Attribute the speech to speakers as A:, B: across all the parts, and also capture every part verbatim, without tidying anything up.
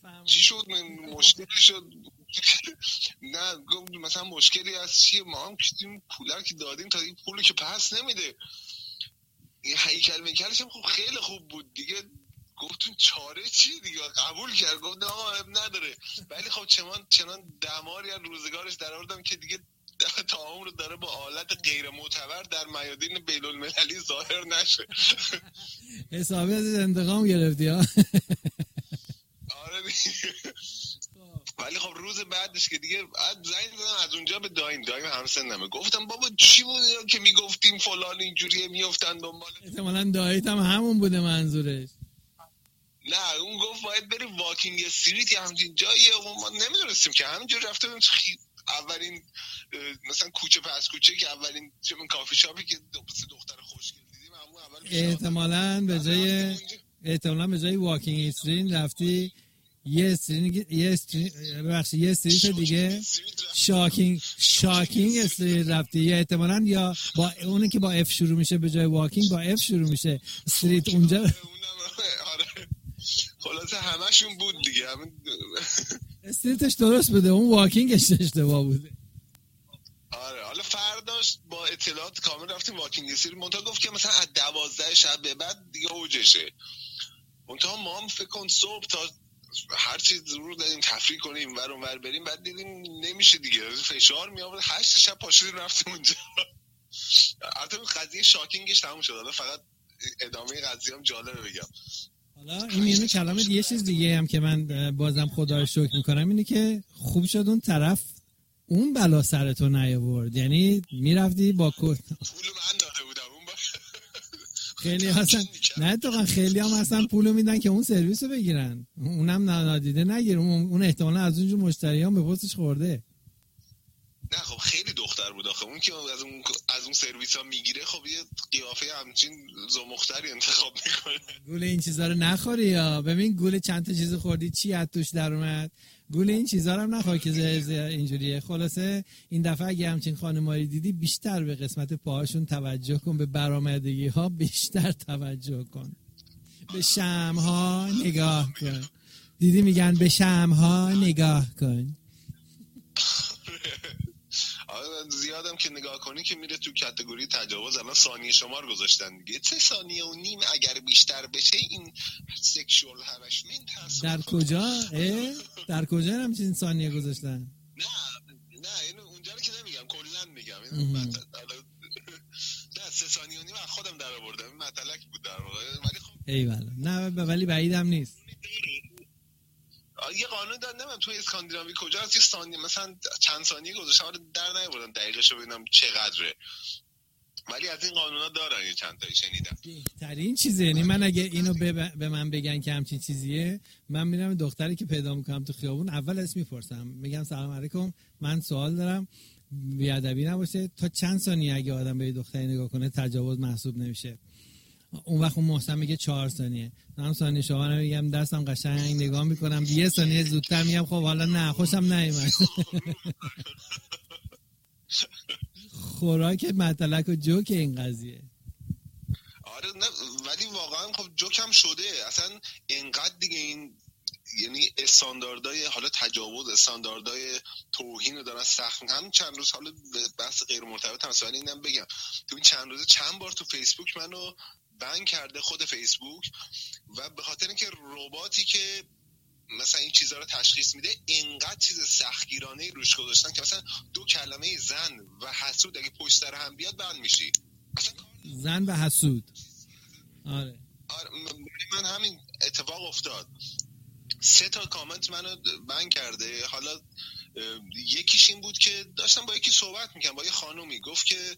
A: چی شد؟ مشکلی شد؟ نه گفت مثلا مشکلی هست چیه؟ ما هم کشتیم پولر که دادیم تا این پولو که پس نمیده. این هیکل میکلش هم خب خیلی خوب بود دیگه. گفتون چاره چی دیگه؟ قبول کرد. گفت آقا نداره. ولی خب چنان چنان دماری از روزگارش در آوردم که دیگه تا عمر داره با آلت غیر معتبر در میادین بین المللی ظاهر نشه.
B: حسابی از انتقام گرفتی ها.
A: آره دیگه. ولی خب روز بعدش که دیگه زنگ زدم از اونجا به دایم دایم همسنمه، گفتم بابا چی بود که میگفتیم فلان اینجوریه میافتن دنبال.
B: احتمالاً داییت هم همون بوده منظورش.
A: نه اون گفت باید بریم واکینگ استریت یا همچین جاییه و ما نمیدونستیم که همینجور رفته بودیم اولین مثلا کوچه پس کوچه که اولین چون کافی شاپی که دختر خوشگل دیدیم همون اول.
B: احتمالاً به جای احتمالاً به جای واکینگ استریت رفتی یه استریت یه استریت بخش یه استریت دیگه شاکینگ شاکینگ استریت رفتی، یا احتمالاً یا با اونی که با اف شروع میشه به جای واکینگ با اف شروع میشه استریت اونجا.
A: آره خلاصه همشون بود دیگه. همین
B: استریتش درست بوده، اون واکینگش اشتباه بوده.
A: آره حالا فرداش با اطلاعات کامل رفتیم واکینگ استریت. منتها گفت که مثلا از دوازده شب به بعد دیگه اوجشه. منتها ما هم فکر کن صبح تا هر چیز ضرور داریم تفریح کنیم ور اونور بریم، بعد دیدیم نمیشه دیگه، فشار می آورد. هشت شب پاشدیم رفتیم اونجا. البته قضیه شاکینگش تموم شد، حالا فقط ادامه قضیه هم جالبه بگم.
B: حالا این یعنی کلام یه چیز دیگه هم که من بازم خدا رو شکر میکنم اینه که خوب شد اون طرف اون بلا سرتو نیاورد. یعنی میرفتی با کل
A: پول من داده بودم اون با...
B: خیلی هستن نه تو خیلی هم اصلا پولو میدن که اون سرویس رو بگیرن، اونم نادیده نگیر. اون احتمالاً از اونجور مشتریان به پستش خورده.
A: نه خب خیلی دختر بود آخه اون که از اون از اون سرویس ها میگیره خب یه قیافه همچین زمختری انتخاب میکنه.
B: گول این چیزا رو نخوری یا ببین گول چند تا چیز خوردی چی از توش در اومد. گول این چیزا رو هم نخور که زهر اینجوریه. خلاصه این دفعه اگه همچین خانمایی دیدی بیشتر به قسمت پاهاشون توجه کن، به برآمدگی ها بیشتر توجه کن، به شمع ها نگاه کن. دیدی میگن به شمع ها نگاه کن.
A: زیادم که نگاه کنی که میره تو کاتگوری تجاوز. الان ثانیه شمار گذاشتن دیگه، سه ثانیه و نیم اگر بیشتر بشه این سکشوال هراسمنت هست.
B: در کجا؟ در کجا همچین ثانیه گذاشتن؟
A: نه نه اینو اونجا رو که نمیگم، کلا میگم اینو مطلب. نه سه ثانیه و نیم از خودم در آوردم، این مطلق بود در واقع. ولی خب
B: ایول نه ولی بعیدم نیست.
A: یه قانون داد نمیدونم تو اسکاندیناوی کجا هست، یه ثانیه مثلا چند ثانیه گذاشتم در نیاوردم دقیقشو ببینم چقدره، ولی از این قانونا دارن یه چند تایی شنیدم.
B: بهترین چیزه. یعنی من اگه اینو به من بگن که همچین چیزیه، من میرم دختری که پیدا میکنم تو خیابون اول اسم میپرسم، میگم سلام علیکم من سوال دارم، بیادبی نباشه، تا چند ثانیه اگه آدم به دختری نگاه کنه تجاوز محسوب نمیشه؟ اون وقت اون محسن میگه چهار ثانیه. من ثانیه شما رو میگم دستم قشنگ نگاه میکنم، یه ثانیه زودتر میگم خب حالا نه خوشم نیومد. خوراک مطلق و جوک این قضیه.
A: آره نه ولی واقعا خب جوکم شده اصلا اینقدر دیگه. این یعنی استانداردهای حالا تجاوز، استانداردهای توهین رو دارن سخت. هم چند روز حالا بحث غیر مرتبط هم سوال اینم بگم، تو این چند روز چند بار تو فیسبوک منو بند کرده خود فیسبوک، و به خاطر اینکه رباتی که مثلا این چیزا رو تشخیص میده اینقدر چیز سختگیرانه روش گذاشتن که مثلا دو کلمه زن و حسود اگه پشت سر هم بیاد بند میشی.
B: زن و حسود. آره.
A: آره من همین اتفاق افتاد. سه تا کامنت منو بند کرده. حالا یکیش این بود که داشتم با یکی صحبت میکنم، با یه خانومی، گفت که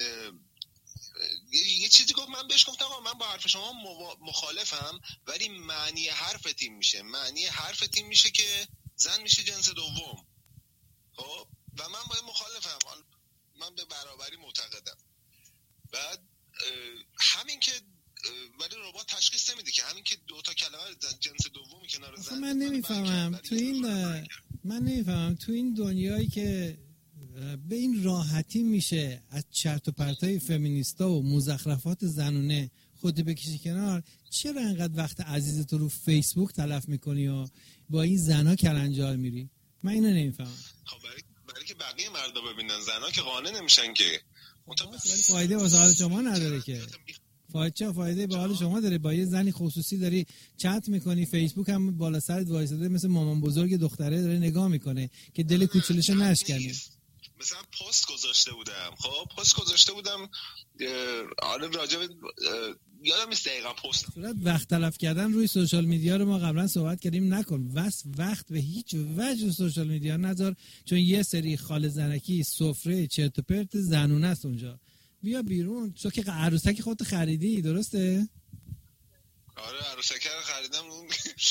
A: یه چیزی گفت، من بهش گفتم آقا من با حرف شما مخالفم ولی معنی حرفت این میشه، معنی حرفت این میشه که زن میشه جنس دوم. خب و من با این مخالفم، من به برابری معتقدم. بعد همین که ولی ربات تشخیص نمیده که همین که دو تا کلمه جنس دومی کنار زن.
B: من نمیفهمم تو این من نمیفهمم تو این دنیایی که به این راحتی میشه از چرت و پرتای فمینیستا و مزخرفات زنونه خودت بکشی کنار، چرا انقدر وقت عزیزت رو فیسبوک تلف میکنی و با این زنا کلنجار میری؟ من اینو نمیفهمم.
A: خب برای برای که بقیه مردا ببینن، زنا که قانع نمیشن که.
B: ولی فایده واسه حال شما نداره که. فایده چه فایده به حال شما داره؟ با یه زنی خصوصی داری چت میکنی، فیسبوک هم بالا سرت وایساده مثل مامان بزرگ دختره داره نگاه میکنه که دل کوچولشو نشکنی.
A: مثلا پست گذاشته بودم، خب پست گذاشته بودم آره راجع به یادم نیست دقیقاً پست.
B: صورت وقت تلف کردن روی سوشال میدیا رو ما قبلا صحبت کردیم، نکن. وس وقت به هیچ وجه سوشال میدیا نذار، چون یه سری خال زنکی سفره چرت و پرت زنونه است اونجا. بیا بیرون. تو که عروسک خودت خریدی، درسته؟
A: آره عروسک رو خریدم. اون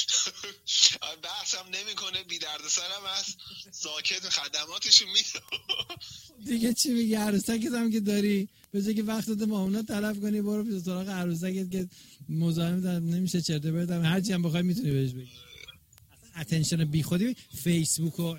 A: بحثم نمیکنه، بی دردسرم هست، ساکت خدماتشو میده.
B: دیگه چی میگی؟ عروسکت هم که داری، بذار که وقتت مامونا تلف کنی، برو پیش سراغ عروسکت که مزاحم نمیشه چرت و پرت، هر چی هم بخوای میتونی بهش بگی. اصلا اتنشن بیخودی فیسبوک و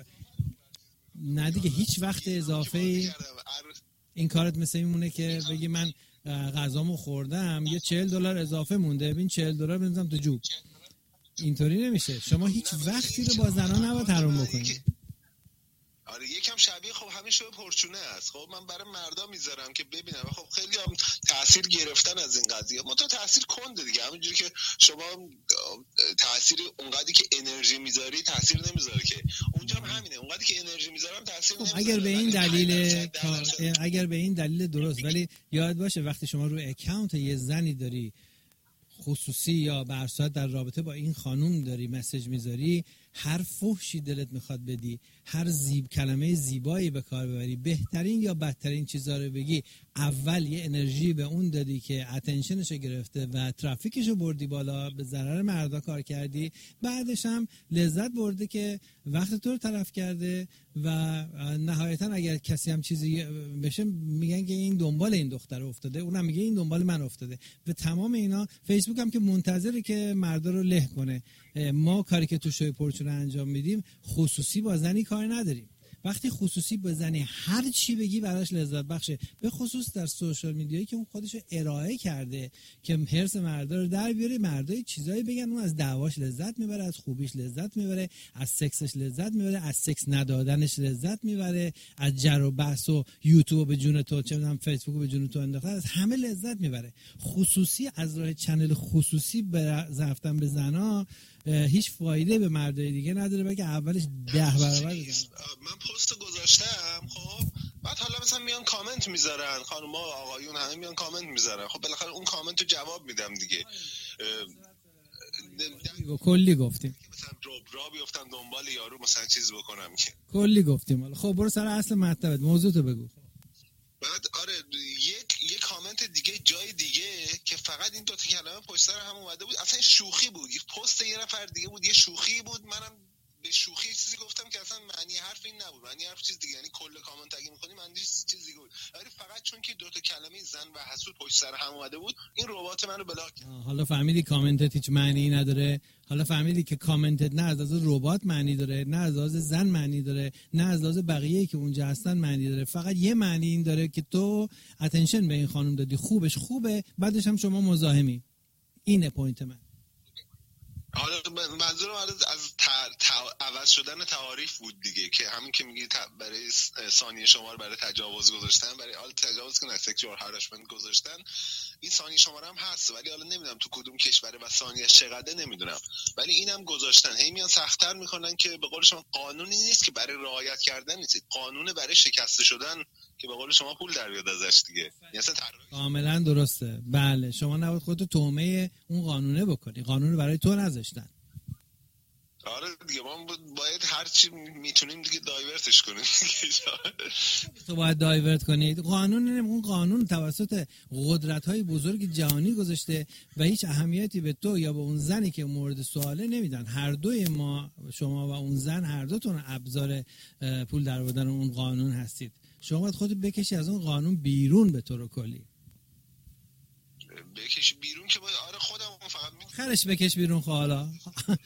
B: نه دیگه هیچ وقت اضافه ای این کارت مثل میمونه که بگی من غذامو خوردم یه چهل دلار اضافه مونده، ببین چهل دلار بنزم تو جوب. اینطوری نمیشه. شما هیچ وقتی رو با زنان نباید حرام بکنید.
A: آره یکم شبیه خب همین شو پرچونه است. خب من برای مردا میذارم که ببینم، خب خیلی هم تاثیر گرفتن از این قضیه. ما تو تاثیر کنده دیگه، همونجوری که شما تاثیر اونقدری که انرژی میذاری تاثیر نمیذاره که اونجا هم همینه، اونقدری که انرژی میذارم تاثیر نمیذاره.
B: اگر به این دلیل اگر به این دلیل درست، ولی یاد باشه وقتی شما رو اکانت یه زنی داری خصوصی یا به هر صورت در رابطه با این خانوم داری مسیج میذاری، هر فحشی دلت میخواد بدی، هر زیب کلمه زیبایی به کار ببری، بهترین یا بدترین چیزا رو بگی، اول یه انرژی به اون دادی که اتنشنشو گرفته و ترافیکشو بردی بالا، به ضرر مردا کار کردی، بعدش هم لذت برده که وقت تو رو تلف کرده و نهایتا اگر کسی هم چیزی بشه میگن که این دنبال این دختر افتاده، اونم میگه این دنبال من افتاده. و تمام اینا فیسبوک هم که منتظره که مردا رو له کنه. ما کاری که تو شوی پرچونه انجام میدیم خصوصی با زنی کار نداریم. وقتی خصوصی با زنی هر چی بگی براش لذت بخشه، به خصوص در سوشال میدیایی که اون خودشو ارائه کرده که هرس مردا رو در بیاره، مردای چیزایی بگن اون از دعواش لذت میبره، از خوبیش لذت میبره، از سکسش لذت میبره، از سکس ندادنش لذت میبره، از جر و بحث و یوتیوب به جون تو، چه میدونم فیسبوک به جون تو انداخته، از همه لذت میبره. خصوصی از راه چنل خصوصی رفتن به زنا هیچ فایده به مردای دیگه نداره، بلکه اولش ده برابر بزنن.
A: من پست گذاشتم، خب بعد حالا مثلا میان کامنت میذارن، خانوما آقایون همه میان کامنت میذارن، خب بالاخره اون کامنت رو جواب میدم دیگه.
B: کلی گفتیم
A: مثلا را بیفتم دنبال یارو مثلا چیز بکنم که
B: کلی گفتیم. خب برو سر اصل مطلبت، موضوع تو بگو.
A: بعد آره یک یک کامنت دیگه جای دیگه که فقط این دو تا کلمه پشت سر هم اومده بود، اصلا شوخی بود، پست یه نفر دیگه بود، یه شوخی بود، منم به شوخی چیزی گفتم که اصلا معنی حرف این نبود، معنی حرف چیز دیگه، یعنی کل کامنت اگه می‌خونی معنی چیز دیگه بود، ولی فقط چون که دو تا کلمه زن و حسود پشت سر هم اومده بود این ربات منو بلاک کرد.
B: حالا فهمیدی کامنتت هیچ معنی نداره؟ حالا فهمیدی که کامنتت نه از لحاظ ربات معنی داره، نه از لحاظ زن معنی داره، نه از لحاظ بقیه‌ای که اونجا هستن معنی داره، فقط یه معنی این داره که تو اتنشن به این خانم دادی، خوبش خوبه، بعدش هم شما مزاحمی. اینه پوینت من.
A: حالا منظورم از عوض شدن تعاریف بود دیگه، که همین که میگی برای ثانیه شمار برای تجاوز گذاشتن، برای آل تجاوز که نه سکشوال هاراسمنت گذاشتن، این ثانیه شماره هم هست، ولی حالا نمیدونم تو کدوم کشوره و ثانیه چقدره نمیدونم، ولی اینم گذاشتن. هی میان سخت‌تر میکنن که به قول شما قانونی نیست که برای رعایت کردن نیست، قانون برای شکسته شدن که به قول شما پول در بیاد ازش دیگه.
B: کاملا درسته. بله شما نباید خودتو تومه اون قانونه بکنی، قانون برای تو نذاشتن.
A: آره دیگه ما باید هر چی میتونیم دیگه دایورتش کنیم دیگه.
B: تو باید دایورت کنید. قانون اون قانون توسط قدرت‌های بزرگ جهانی گذاشته و هیچ اهمیتی به تو یا به اون زنی که مورد سواله نمیدن. هر دوی ما، شما و اون زن، هر دوتون ابزار پول درآوردن اون قانون هستید. شما باید خودت بکشی از اون قانون بیرون به طور کلی.
A: بکشی بیرون که باید آره خودم فقط می...
B: آخرش بکش بیرون. حالا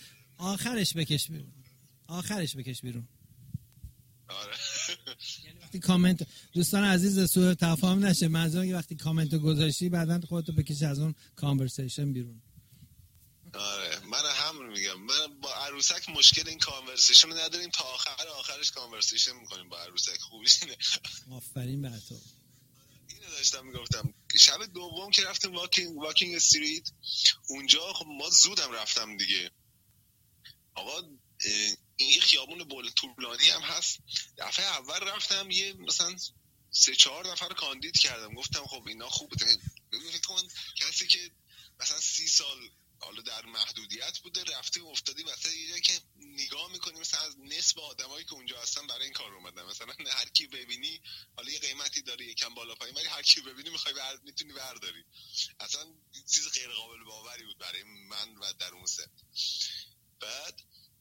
B: آخرش بکش بیرون. آخرش بکش بیرون.
A: آره.
B: یعنی وقتی کامنت دوستان عزیز سوء تفاهم نشه، منظورم که وقتی کامنت گذاشتی بعداً خودتو بکش از اون کانورسیشن بیرون.
A: آره من همون میگم، من با عروسک مشکل این کانورسیشن رو نداریم، تا آخر آخرش کانورسیشن میکنیم با عروسک. خوبیش اینه.
B: آفرین بر تو.
A: اینو داشتم میگفتم شب دوم که رفتیم واکینگ واکینگ استریت، اونجا خب ما زودم رفتم دیگه. آقا این خیابون بول طولانی هم هست. دفعه اول رفتم یه مثلا سه چهار نفر کاندید کردم، گفتم خب اینا خوبه. ببین کن کسی که مثلا سی سال حالا در محدودیت بوده رفتی افتادی مثلا یه جایی که نگاه میکنی مثلا از نصف آدمایی که اونجا هستن برای این کار اومدن، مثلا هر کی ببینی حالا یه قیمتی داره یکم بالا پایین، ولی هر کی ببینی میخوای بر... میتونی برداری. اصلا چیز غیر قابل باوری بود برای من و در اون سن. بعد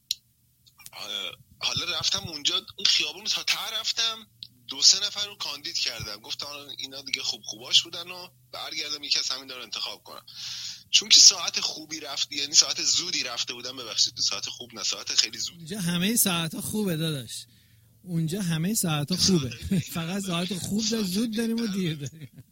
A: حالا رفتم اونجا اون خیابون تا ته رفتم، دو سه نفر رو کاندید کردم، گفتم اینا دیگه خوب خوباش بودن و برگردم یکی از همین دارو انتخاب کنم. چون که ساعت خوبی رفت، یعنی ساعت زودی رفته بودم، ببخشید ساعت خوب نه ساعت خیلی زود.
B: اونجا همه ساعت‌ها خوبه داداش، اونجا همه ساعت‌ها خوبه فقط ساعت خوب داشت زود داریم و دیر داریم.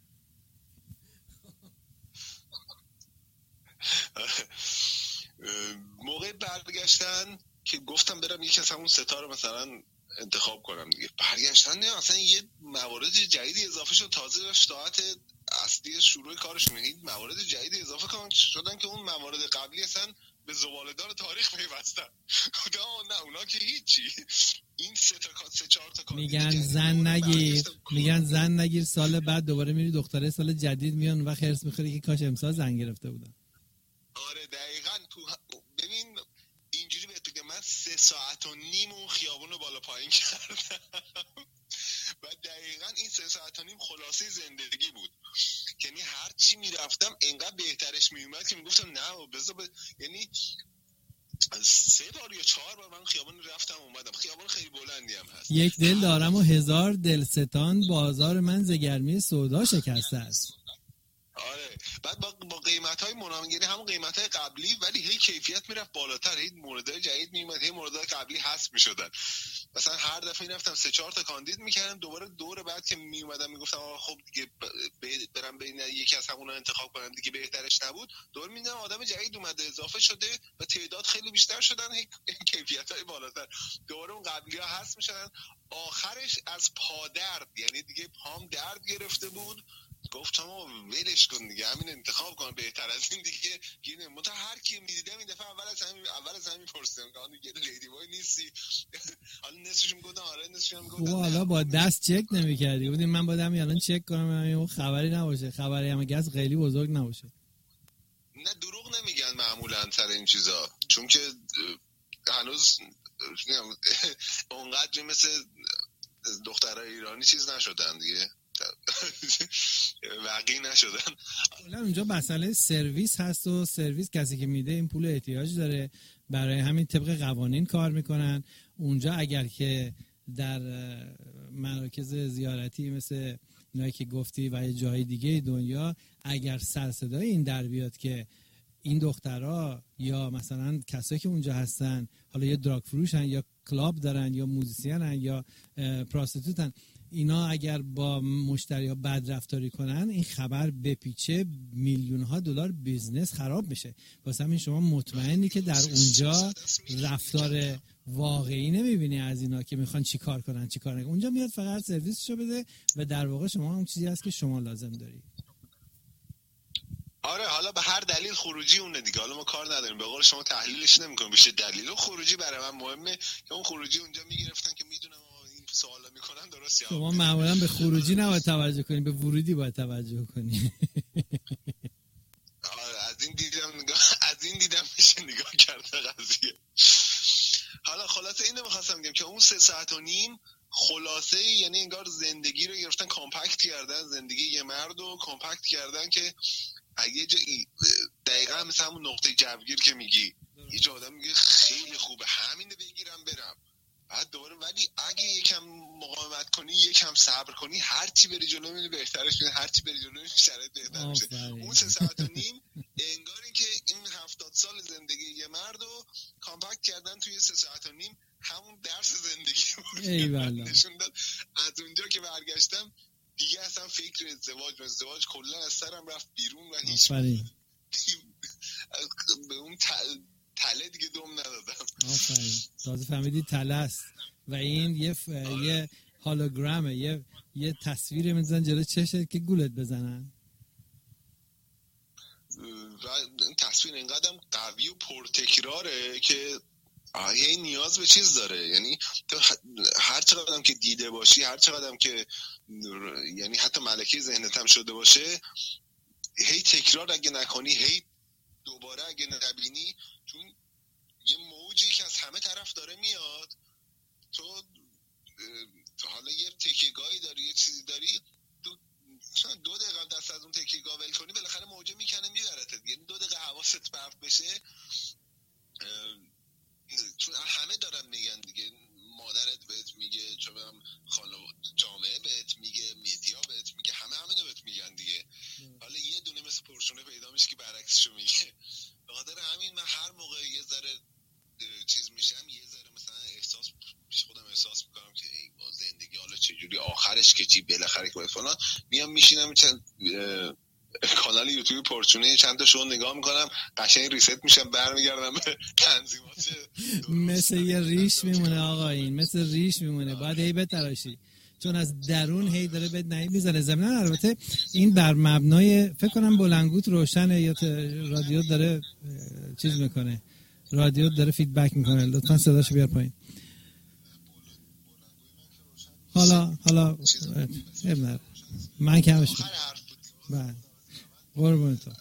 A: موقع برگشتن که گفتم برم یکی از همون ستاره مثلا انتخاب کنم دیگه، برگشتن نه اصلا یه موارد جدیدی اضافه شد، تازه داشت ساعت اصلی شروع کارشون این موارد جدیدی اضافه کردن شدن که اون موارد قبلی اصلا به زباله‌دان تاریخ پیوستن. خدا نه اونا که هیچی. این سه تا سه چهار تا
B: میگن زن نگیر، میگن زن نگیر، سال بعد دوباره میری دختره سال جدید میان و خرس میخوری که کاش امسال زن گرفته بودن.
A: آره دقیقاً. تو ببین اینجوری بهت بگم من سه ساعت و نیم اون خیابون رو بالا پایین کردم و دقیقاً این سه ساعت و نیم خلاصه زندگی بود. یعنی هر چی میرفتم انقدر بهترش میومد که میگفتم نه بذار ب... یعنی سه بار یا چهار بار من خیابون رفتم اومدم. خیابون خیلی بلندی هم هست.
B: یک دل دارم و هزار دلستان، بازار من ز گرمی سودا شکسته است.
A: آره بعد با, با قیمت‌های مناسب، همون قیمت‌های قبلی، ولی هی کیفیت میرفت بالاتر، هی موردهای جدید میومد، هی موردهای قبلی حذف میشدن. مثلا هر دفعه میرفتم سه چهار تا کاندید میکردم، دوباره دور بعد که میومدم میگفتم آقا خب دیگه برم بین یکی از همونا انتخاب کنم دیگه بهترش نبود، دور میدم آدم جدید اومده اضافه شده و تعداد خیلی بیشتر شدن، هی کیفیت‌های بالاتر، دوباره اون قبلی‌ها حذف میشدن. آخرش از پا درد، یعنی دیگه پام درد گرفته بود، گفتم ولش کن دیگه همین انتخاب کن، بهتر از این دیگه گیرم. منتها هر کی میدیدم این دفعه اول از همین اول از همین پرسیدم که دیگه لیدی بوی نیستی؟ حالا نصفش میگفتن آره نصفش هم میگفتن
B: حالا با دست چک نمی‌کردی؟ بودیم من بعدم الان چک کنم اون خبری نباشه، خبری هم گز خیلی بزرگ نباشه.
A: نه دروغ نمیگن معمولا سر این چیزا، چون که هنوز اونقدر مثل دخترای ایرانی چیز نشدن دیگه، واقعی نشدن.
B: اونجا مسئله سرویس هست و سرویس کسی که میده این پول احتیاج داره، برای همین طبق قوانین کار میکنن. اونجا اگر که در مراکز زیارتی مثل اینایی که گفتی و یه جای دیگه دنیا اگر سر صدای این در بیاد که این دخترها یا مثلا کسایی که اونجا هستن حالا یا دراگ فروشن یا کلاب دارن یا موزیسینن یا پراستیتوتن، اینا اگر با مشتری ها بد رفتاری کنن این خبر بپیچه میلیون ها دلار بیزنس خراب میشه. واسه همین شما مطمئنی که در اونجا رفتار واقعی نمیبینی از اینا که میخوان چی کار کنن چی کار نکنن. اونجا میاد فقط سرویسشو بده و در واقع شما اون چیزی هست که شما لازم داری.
A: آره حالا به هر دلیل خروجی اونه دیگه، حالا ما کار نداریم، به قول شما تحلیلش نمی‌کنیم بشه دلیل و خروجی برای من مهمه که اون خروجی اونجا میگرفتن که میدونم این سوالا میکنن درست.
B: شما معمولا به خروجی نباید توجه کنید، به ورودی باید توجه کنید.
A: آره از این دیدم نگاه از این دیدم میشه نگاه کرد قضیه. حالا خلاصه اینو می‌خواستم بگم که اون سه ساعت و نیم خلاصه یعنی انگار زندگی رو گرفتن کامپکت کردن، زندگی یه مرد رو کامپکت کردن که اگه جایی دقیقا مثل همون نقطه جوگیر که میگی یه جا آدم میگه خیلی خوبه همینه بگیرم برم، بعد دوباره ولی اگه یکم مقاومت کنی یکم صبر کنی هرچی بری جلو میبینی بهترش میشه، هرچی بری جلو میبینی شرایط بهتر میشه. اون سه ساعت و نیم انگار این که این هفتاد هفتاد سال زندگی یه مرد رو کامپکت کردن توی سه ساعت و نیم، همون درس زندگی نشون داد. از اونجا که برگشتم دیگه اصلا فکر ازدواج و ازدواج کلا از سرم رفت بیرون و هیچ به اون تله دیگه دم ندادم.
B: آفرین. تازه فهمیدی تله است و این یه ف... یه هولوگرامه، یه یه تصویر میزنن جلو چشت که گولت بزنن.
A: و این تصویر اینقدر قوی و پرتکراره که آیه نیاز به چیز داره. یعنی تو هر چقدرم که دیده باشی، هر چقدرم که یعنی حتی ملکه ذهنت هم شده باشه، هی تکرار اگه نکنی، هی دوباره اگه نبینی، چون یه موجی که از همه طرف داره میاد، تو حالا یه تکیه‌گاهی داری، یه چیزی داری، دو, دو دقیقه دست از اون تکیه‌گاه ول کنی بالاخره موجه میکنه میبرتت. یعنی دو دقیقه حواست پرت بشه، چون همه دارن میگن دیگه، مادرت بهت میگه، چون خانواده، جامعه بهت میگه، میدیا بهت میگه، همه همینو بهت میگن دیگه. حالا یه دونه مثل پرشونه پیدا میشه که برعکسشو میگه. به خاطر همین من هر موقع یه ذره چیز میشم، یه ذره مثلا احساس پیش خودم احساس میکنم که ای با زندگی حالا چجوری آخرش که چی، بالاخره که فلان، میام میشینم چند کانال یوتیوب پرچونه چند تا شو نگاه میکنم، قشنگ ریست میشم، برمیگردم به تنظیمات.
B: مثل یه ریش میمونه آقا، این مثل ریش میمونه، باید هی بتراشی چون از درون هی داره بهت نهی میزنه. زمینن البته این بر مبنای فکر کنم بلنگوت روشنه یا رادیو داره چیز میکنه، رادیو داره فیدبک میکنه، لطفا صداشو بیار پایین. حالا حالا ابن من کمش بله قربون تو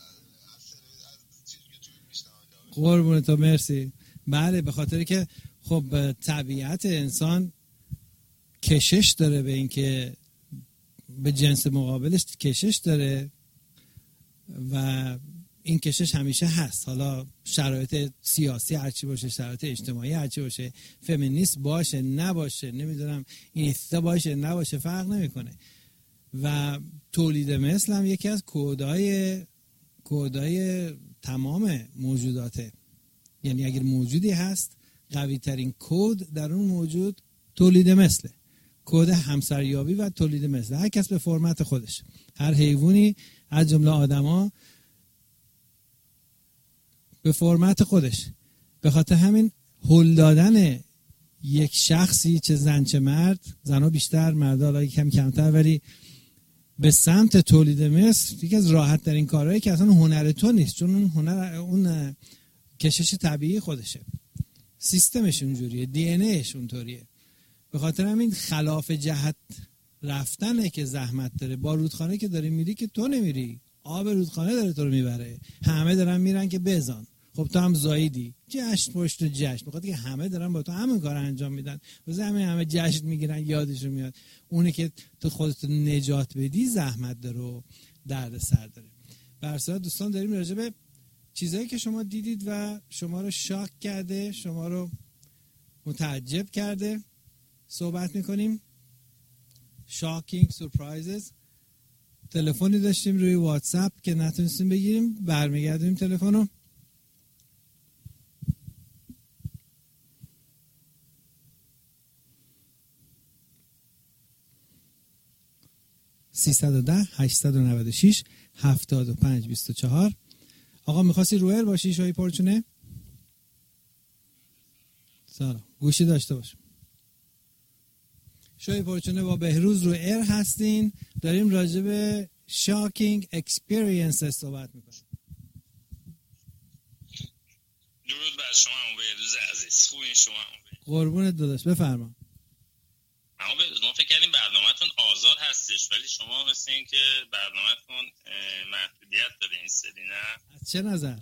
B: قربون تو مرسی. بله به خاطر که خب طبیعت انسان کشش داره به این که به جنس مقابلش کشش داره و این کشش همیشه هست. حالا شرایط سیاسی هرچی باشه، شرایط اجتماعی هرچی باشه، فمینیست باشه نباشه، نمیدونم اینستا باشه نباشه، فرق نمیکنه. و تولید مثل هم یکی از کودای کودای تمام موجوداته. یعنی اگر موجودی هست، قوی ترین کد در اون موجود تولید مثله، کد همسریابی و تولید مثل، هر کس به فرمت خودش، هر حیوانی از جمله آدما به فرمت خودش. به خاطر همین هل دادن یک شخصی، چه زن چه مرد، زنها بیشتر، مردا کم کمتر، ولی به سمت تولید مثل یکی از راحت ترین کارهایی که اصلا هنر تو نیست، چون اون هنر، اون کشش طبیعی خودشه، سیستمش اونجوریه، دی ان ایش اونطوریه. به خاطر همین خلاف جهت رفتنه که زحمت داره. با رودخانه که داری میری که تو نمیری، آب رودخانه داره تو رو میبره، همه دارن میرن که بزن. خب تو هم زاییدی، جشن پشت جشن، بخاطر که همه دارن با تو همین کار انجام میدن، واسه همه همه جشن میگیرن، یادشون میاد. اونه که تو خودت نجات بدی زحمت داره و درد سر داره. برسا دوستان داریم راجع به چیزایی که شما دیدید و شما رو شاک کرده، شما رو متعجب کرده صحبت میکنیم. شاکینگ سورپرایزز. تلفنی داشتیم روی واتساپ که نتونستیم بگیریم، برمیگردیم تلفنو. سیصد و ده هشتصد و نود و شش هفتاد و پنج بیست و چهار. آقا میخواستی رویر باشی شوی پرچونه؟ سلام، گوشی داشته باش. شوی پرچونه با بهروز رو ایر هستین، داریم راجع به شاکینگ اکسپریانسز صحبت میکنیم.
C: درود بر شما بهروز عزیز، خوبین شما؟
B: قربونت داداش، بفرما.
C: اما بهروز ما فکر کردیم برنامه‌تون آزاد هستش، ولی شما مثل این که برنامه‌تون محدودیت داره این سری، نه؟
B: از چه نظر؟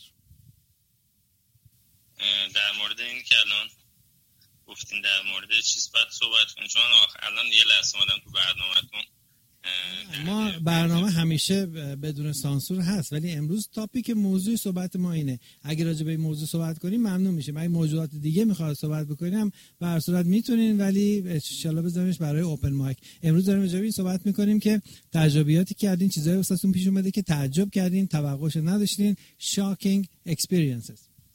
C: در مورد این که الان گفتین در مورد چیز باید صحبت کنیم، چون الان یه لحظه اومدم تو برنامه‌تون.
B: ما برنامه همیشه بدون سانسور هست، ولی امروز تاپیک موضوع صحبت ما اینه. اگه راجع به این موضوع صحبت کنیم ممنون میشیم. اگه موضوعات دیگه میخواد صحبت بکنیم به هر صورت میتونین، ولی ان شاءالله بذاریمش برای اوپن مایک. امروز داریم راجع به این صحبت میکنیم که تجربیاتی کردین، چیزایی واسهتون پیش اومده که تعجب کردین، توقعش نداشتین. شاکینگ اکسپریانسز.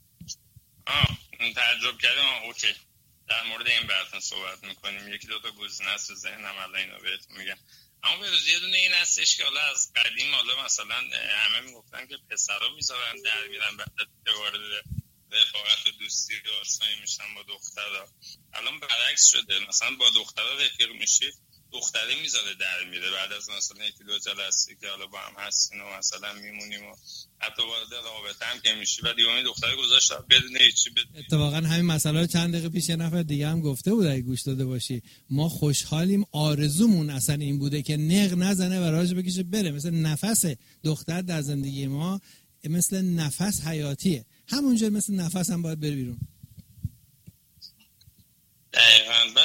C: آه تعجب کردم. اوکی، در مورد این بحثا صحبت میکنیم. یکی دو تا گزینه است تو ذهنم، الان اینو بهتون میگم. اما به روز یه دونه این هستش که حالا از قدیم حالا مثلا همه میگفتن که پسرا میذارن در میرن بعد وارد رفاقت و دوستی و آشنایی میشن با دخترها. الان برعکس شده، مثلا با دخترها رفیق میشی، دختره میذاره در میره بعد از مثلا یکی دو جلسه که حالا با هم هستین و مثلا میمونیم و حتی وارد رابطه هم که میشی بعد یه دختره گذاشت بدون هیچی.
B: اتفاقا همین مسئله رو چند دقیقه پیش یه نفر دیگه هم گفته بود، اگه گوش داده باشی. ما خوشحالیم، آرزومون اصلا این بوده که نق نزنه و راهش بکشه بره. مثل نفس دختر در زندگی ما، مثل نفس حیاتیه، همونجور مثل نفس هم باید بره بیرون.
C: دقیقاً. بعد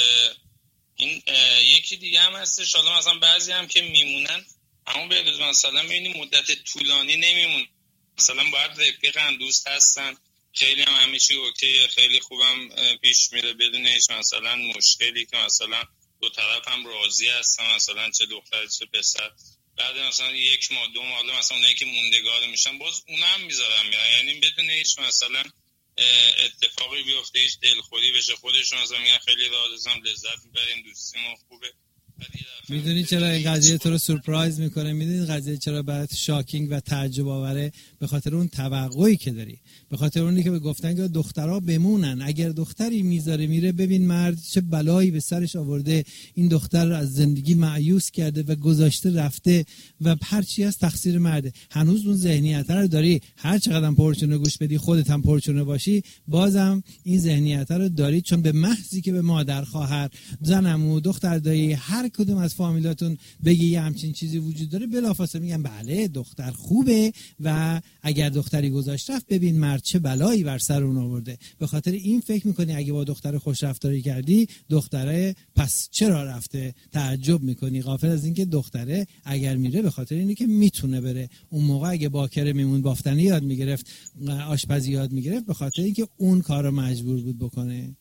C: این یکی دیگه هم هستش، حالا مثلا بعضی هم که میمونن همون به روز مثلا میبینی مدت طولانی نمیمون، مثلا باید رفیقن، دوست هستن، خیلی هم همیشه اوکیه، خیلی خوبم پیش میره بدون هیچ مثلا مشکلی که مثلا دو طرف هم راضی هستن، مثلا چه دختر چه پسر. بعد مثلا یک ماه دو ماه حالا مثلا اونایی که موندگار میشن باز اونا هم میذارن میرن، یعنی بدون هیچ مثلا اتفاقی بیفته، هیچ دلخوری بشه، خودشون مثلا میگن خیلی راضیم، لذت میبریم، دوستیمون خوبه.
B: میدونی چرا این قضیه تو رو سورپرایز میکنه؟ میدونی قضیه چرا برات شاکینگ و تعجب آوره؟ به خاطر اون توقعی که داری، به خاطر اونی که به گفتن که دخترها بمونن. اگر دختری میذاره میره، ببین مرد چه بلایی به سرش آورده، این دختر از زندگی مایوس کرده و گذاشته رفته و هر چی از تقصیر مرده. هنوز اون ذهنیت رو داری، هر چقدر پرچونه گوش بدی، خودت هم پرچونه باشی، بازم این ذهنیت رو داری، چون به محضی که به مادر، خواهر، زن عمو، دختر دایی، هر کدوم از فامیلاتون بگی یه همچین چیزی وجود داره، بلافاصله میگن بله دختر خوبه و اگر دختری گذاشت رفت ببین مرد چه بلایی بر سر اون آورده. به خاطر این فکر میکنی اگه با دختر خوش رفتاری کردی، دختره پس چرا رفته؟ تعجب میکنی، غافل از اینکه دختره اگر میره به خاطر اینه که میتونه بره. اون موقع اگه باکره میمون بافتنی یاد میگرفت، آشپزی یاد میگرفت، به خاطر اینکه اون کارو مجبور بود بکنه.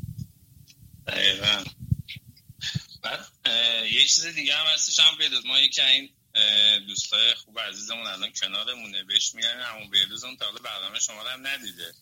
C: دقیقاً. بعد یه چیز دیگه هم هستش هم بیدوز، ما یکی این دوستای خوب عزیزمون الان کنارمونه، بهش میگن همون بیدوز اون تا حالا برنامه شما رو هم ندیده.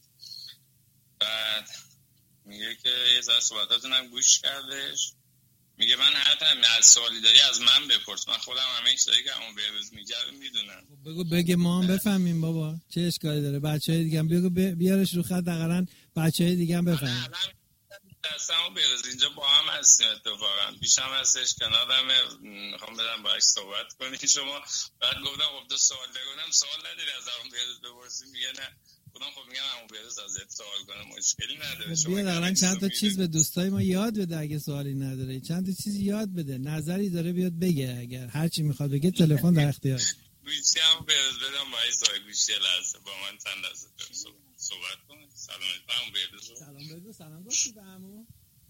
C: بعد میگه که یه ذره صحبتاتون هم گوش کردش، میگه من حتی از سوالی داری از من بپرس، من خودم همه چیزایی که همون بیدوز میگه رو میدونم.
B: بگو بگه ما هم بفهمیم بابا چه اشکالی داره. بچهای دیگه هم بگو بیارش رو خط، دقیقاً بچهای دیگه هم بفهمن.
C: دستم رو بیرز اینجا با هم هستیم، اتفاقا پیشم هستش، کنارم، میخوام بدم باهاش صحبت کنی شما. بعد گفتم خب دو سوال بگونم، سوال نداری از همون بیرز بپرسی؟ میگه نه. گفتم خب میگم همون بیرز ازت سوال کنم، مشکلی نداره.
B: خب بیا دقیقا چند تا چیز به دوستای ما یاد بده، اگه سوالی نداره چند تا چیز یاد بده، نظری داره بیاد بگه، اگر هر چی میخواد بگه تلفن در اختیار.
C: گوشی هم بیرز بدم باهاش صحبت، گوشی لحظه با من چند لحظه صحبت کن. سلام علیکم بیرز.
B: سلام بیرز. سلام گفتی به عمو؟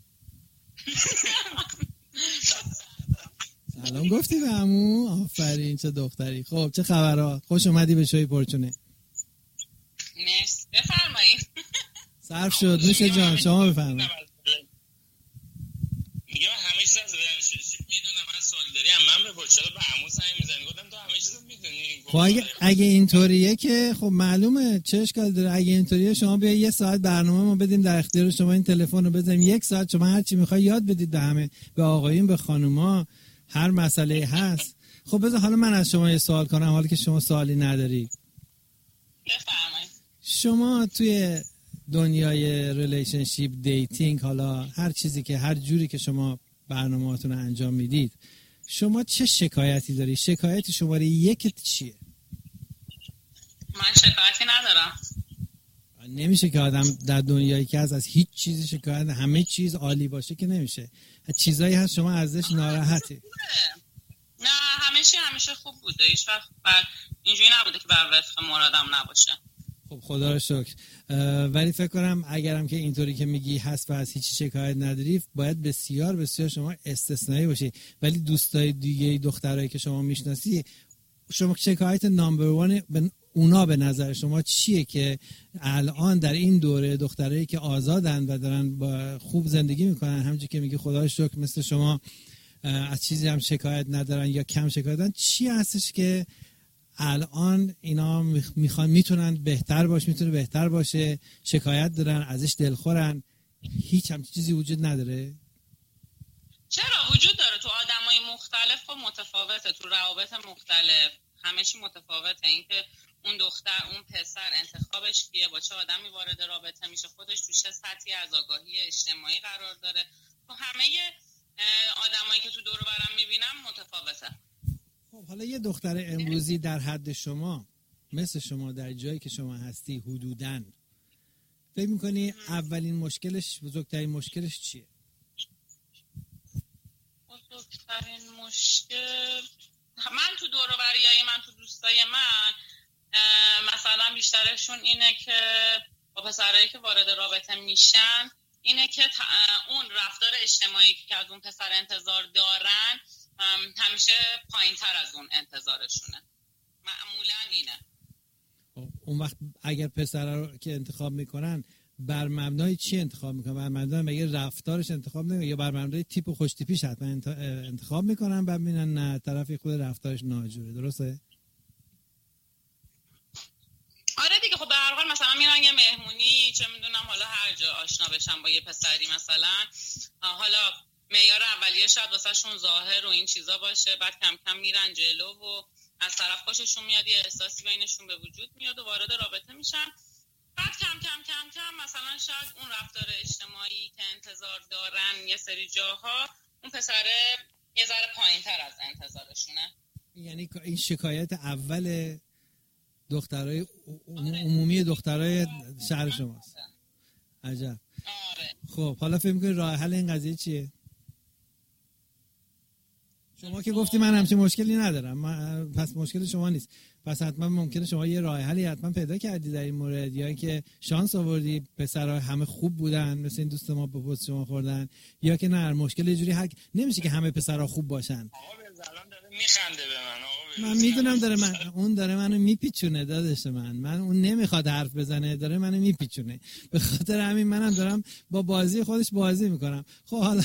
B: سلام گفتی به عمو؟ آفرین چه دختری. خب چه خبرها؟ خوش اومدی به شوی پرچونه.
D: مرسی، بفرمایید.
B: صرف شد نوش جان، شما بفرمایید.
C: میگه من همه چیز از ریلیشنشیپ میدونم، من سوالی داری من بپرس، چرا به عمو زنگ میزنی؟ گفتم تو همه چیز میدونی.
B: خب اگه اگه اینطوریه که خب معلومه چه اشکالی داره. اگه اینطوریه شما بیا یه ساعت برنامه ما بدیم در اختیار شما، این تلفن رو بزنیم یک ساعت شما هر چی میخوای یاد بدید به همه، به آقایون به خانوما، هر مسئله هست. خب بذار حالا من از شما یه سوال کنم، حالا که شما سوالی نداری.
D: بفرمایید.
B: شما توی دنیای ریلیشنشیپ، دیتینگ، حالا هر چیزی که هر جوری که شما برنامه‌هاتون رو انجام میدید، شما چه شکایتی داری؟ شکایت شماره یکت چیه؟
D: من شکایتی ندارم.
B: نمیشه که آدم در دنیایی که از از هیچ چیزی شکایت، همه چیز عالی باشه که نمیشه. چیزایی هست شما ازش ناراحتی.
D: نه همیشه همیشه خوب بوده، هیچ وقت بر اینجوری نبوده که بر وفق مرادم نباشه.
B: خب خدا رو شکر. ولی فکر کنم اگرم که اینطوری که میگی هست و از هیچ شکایت نداری، باید بسیار بسیار شما استثنایی باشی. ولی دوستای دیگه، دخترایی که شما میشناسی، شما شکایت نامبر وان اونا به نظر شما چیه که الان در این دوره دخترایی که آزادن و دارن با خوب زندگی میکنن، همونجوری که میگی خدا رو شکر مثل شما از چیزی هم شکایت ندارن یا کم شکایت دارن، چی هستش که الان اینا میخوان میتونن بهتر باشه، میتونه بهتر باشه، شکایت دارن ازش، دلخورن، هیچ هم چیزی وجود نداره؟
D: چرا وجود داره. تو آدمای مختلف خب متفاوته، تو روابط مختلف همه چی متفاوته. اینکه اون دختر اون پسر انتخابش کیه، با چه آدمی وارد رابطه میشه، خودش تو چه سطحی از آگاهی اجتماعی قرار داره، تو همه آدمایی که تو دور و برم میبینم متفاوته.
B: خب حالا یه دختر امروزی در حد شما، مثل شما، در جایی که شما هستی حدوداً، فکر میکنی اولین مشکلش، بزرگترین مشکلش چیه؟
D: بزرگترین مشکل من تو دور و بریای من، تو دوستای من مثلا بیشترشون اینه که با پسرایی که وارد رابطه میشن اینه که اون رفتار اجتماعی که از اون پسر انتظار دارن همیشه پایین تر از اون انتظارشونه. معمولا اینه.
B: اون وقت اگر پسر رو که انتخاب میکنن بر مبنای چی انتخاب میکنن؟ بر مبنای مگه رفتارش انتخاب نمیکنن یا بر مبنای تیپ و خوش تیپیش حتما انتخاب میکنن بعد میبینن نه طرفی خود رفتارش ناجوره؟ درسته؟
D: آره دیگه. خب به هر حال مثلا میرن یه مهمونی، چه میدونم حالا هر جا آشنا بشن با یه پسری، مثلا حالا معیار اولیه شاید واسهشون ظاهر و این چیزا باشه، بعد کم کم میرن جلو و از طرف خوششون میاد، یه احساسی بینشون به وجود میاد و وارد رابطه میشن. بعد کم کم کم کم مثلا شاید اون رفتار اجتماعی که انتظار دارن یه سری جاها اون پسره یه ذره پایین‌تر از انتظارشونه.
B: یعنی این شکایت اول دخترای عمومی دخترای شهر شماست. عجب.
D: آره.
B: خب حالا فکر می‌کنی راه حل این قضیه چیه؟ شما که گفتی من همچین مشکلی ندارم، من پس مشکل شما نیست، پس حتما ممکنه شما یه راه حلی حتما پیدا کردی در این مورد، یا اینکه شانس آوردی پسرها همه خوب بودن مثل این دوست ما به پست شما خوردن، یا که نه مشکل یه جوری حل نمیشه که همه پسرها خوب باشن.
C: آقا الان داره میخنده به من. آقا
B: من میدونم داره من اون داره منو میپیچونه داداش من من اون نمیخواد حرف بزنه، داره منو میپیچونه، به خاطر همین منم دارم با بازی خودش بازی میکنم. خب حالا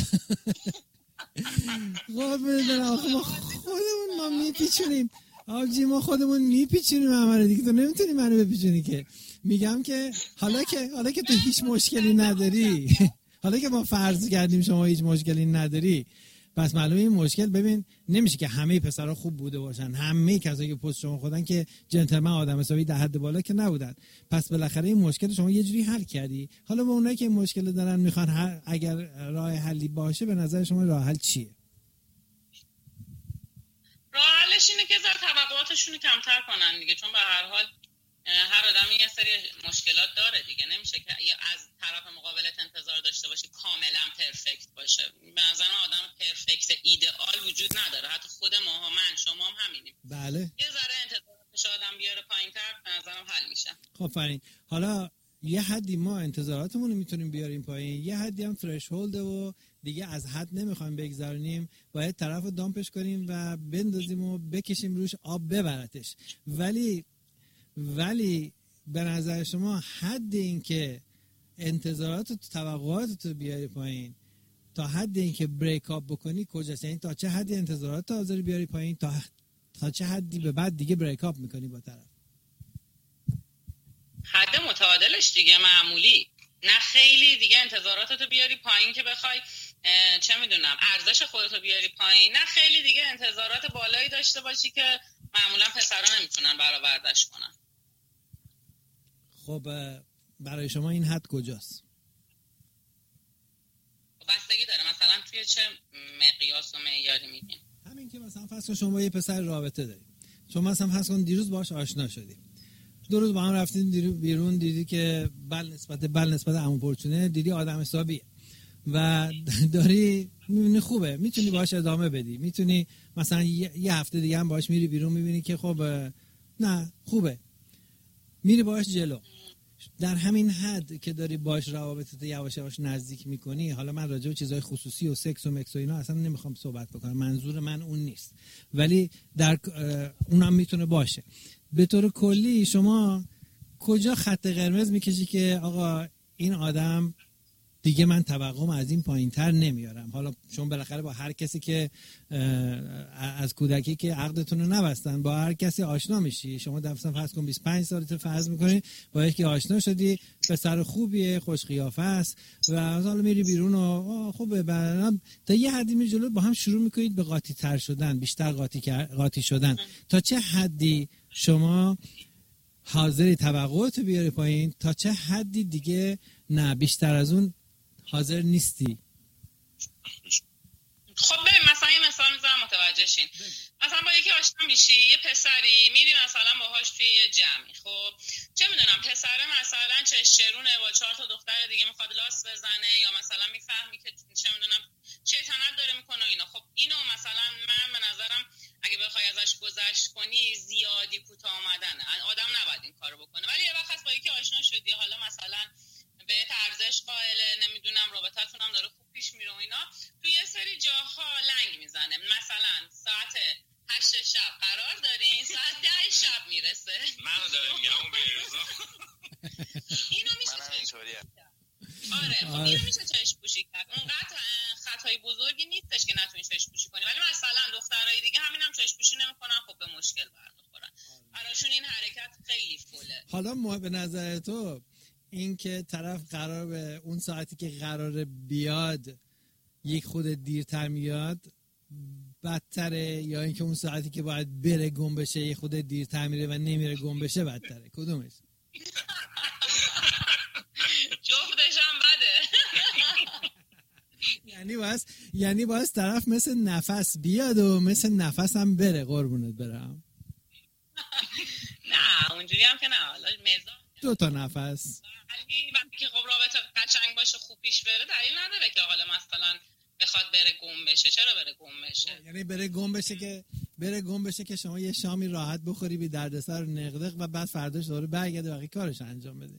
B: خب میدونم آخه ما خودمون ما میپیچونیم آبجی، ما خودمون میپیچونیم همه دیگه، تو نمیتونی منو بپیچونی که. میگم که حالا که حالا که تو هیچ مشکلی نداری حالا که ما فرض کردیم شما هیچ مشکلی نداری، پس معلومه این مشکل، ببین نمیشه که همه پسرها خوب بوده باشن، همه کسایی که پست شما خودن که جنتلمن آدم حسابی در حد بالا که نبودن، پس بالاخره این مشکل شما یه جوری حل کردی. حالا با اونایی که این مشکل دارن میخوان اگر راه حلی باشه، به نظر شما راه حل چیه؟
D: راه حلش اینه که ذره توقعاتشون رو کمتر کنن دیگه، چون به هر حال هر آدمی یه سری مشکلات داره دیگه، نمیشه که از طرف مقابلت انتظار داشته باشی کاملا پرفکت باشه. به نظر من آدم پرفکت ایدئال وجود نداره، حتی خود ما، من شما هم همینیم.
B: بله.
D: یه ذره انتظاراتش آدم بیاره پایین‌تر، به نظرم حل میشه.
B: خب فرین، حالا یه حدی ما انتظاراتمون رو میتونیم بیاریم پایین، یه حدی هم ترشهولد و دیگه از حد نمیخوایم بگذارونیم، باید طرفو دامپش کنیم و بندازیم و بکشیم روش آب ببرتش. ولی ولی به نظر شما حد این که انتظارات و توقعات رو بیاری پایین تا حد این که بریک اپ بکنی کجاست؟ یعنی تا چه حدی انتظارات رو بیاری پایین تا تا چه حدی به بعد دیگه بریک اپ میکنی با طرف؟
D: حد متعادلش دیگه، معمولی، نه خیلی دیگه انتظاراتتو بیاری پایین که بخوای چه میدونم ارزش خودتو بیاری پایین، نه خیلی دیگه انتظارات بالایی داشته باشی که معمولا پسرا نمیتونن برآوردش کنن.
B: خب برای شما این حد کجاست؟
D: بستگی داره مثلا توی چه مقیاس و معیاری میگین.
B: همین که مثلا فرض کن شما یه پسر رابطه داری، شما مثلا فرض کن دیروز باهاش آشنا شدی، دو روز با هم رفتین بیرون، دیدی که بل نسبت بل نسبت عمو پرچونه، دیدی آدم حسابیه و داری میبینی خوبه، میتونی باهاش ادامه بدی، میتونی مثلا یه هفته دیگه هم باهاش میری بیرون، میبینی که خب نه خوبه، میری باهاش جلو. در همین حد که داری باهاش روابطت یواش یواش نزدیک میکنی، حالا من راجع به چیزای خصوصی و سکس و مکس و اینا اصلا نمیخوام صحبت بکنم، منظور من اون نیست، ولی در اونم میتونه باشه. به طور کلی شما کجا خط قرمز میکشی که آقا این آدم دیگه من توقعم از این پایینتر نمیارم. حالا چون بالاخره با هر کسی که از کودکی که عقدتون رو نبستن با هر کسی آشنا میشی، شما مثلا فرض کن بیست و پنج سالته فرض میکنی با یکی آشنا شدی، پسر خوبیه، خوش قیافه است و حالا میری بیرون و خوبه، بعد تا یه حدی می جلو با هم شروع میکنید به قاطی تر شدن، بیشتر قاطی قاطی شدن. تا چه حدی شما حاضری توقعاتو بیاری پایین، تا چه حدی دیگه نه بیشتر از اون حاضر نیستی؟
D: خب ببین مثلا یه مثال میزنم متوجه شین. مثلا با یکی آشنا میشی، یه پسری میری مثلا باهاش توی یه جمعی، خب چه میدونم پسره مثلا چشرونه با چهار تا دختر دیگه میخواد لاس بزنه، یا مثلا میفهمی که چه میدونم شیطنت داره میکنه اینا. خب اینو مثلا من به نظرم اگه بخوای ازش گذشت کنی زیادی کوتاه آمدنه، آدم نباید این کارو بکنه. ولی یه وقت هست با یکی آشنا شدی، حالا مثلا به ارزش قائله، نمیدونم رابطتون هم داره خوب پیش میره و اینا، تو یه سری جاها لنگ میزنه. مثلا ساعت هشت شب قرار دارین، ساعت ده شب میرسه.
C: منو داره میگم اون بیرزا
D: اینو میشه
C: اینطوریه.
D: آره خب اینو میشه چشم پوشی کرد. اونقدر خطای بزرگی نیستش که نتونی چشم پوشی کنی، ولی مثلا دخترای دیگه همینم چشم پوشی نمیکنن، خب به مشکل برمیخورن. براشون این حرکت خیلی فوله.
B: حالا ما به نظر تو این که طرف قرار به اون ساعتی که قرار بیاد یک خود دیرتر میاد بدتره، یا اینکه اون ساعتی که باید بره گم بشه یک خود دیرتر میره و نمیره گم بشه بدتره؟ کدومش؟
D: جفتش هم بده.
B: یعنی باز یعنی باز طرف مثل نفس بیاد و مثل نفس هم بره. قربونت برم.
D: نه اونجوری هم که نه، حالا مزاج
B: دو تا نفس.
D: ولی وقتی که خب رابطه قشنگ باشه خوب پیش بره دلیل نداره که حالا مثلا بخواد بره گم بشه. چرا بره گم بشه؟
B: یعنی بره گم بشه که بره گم بشه که شما یه شامی راحت بخوری بی دردسر و نقدق و بعد فرداش دوباره برگرده باقی کارش انجام بده.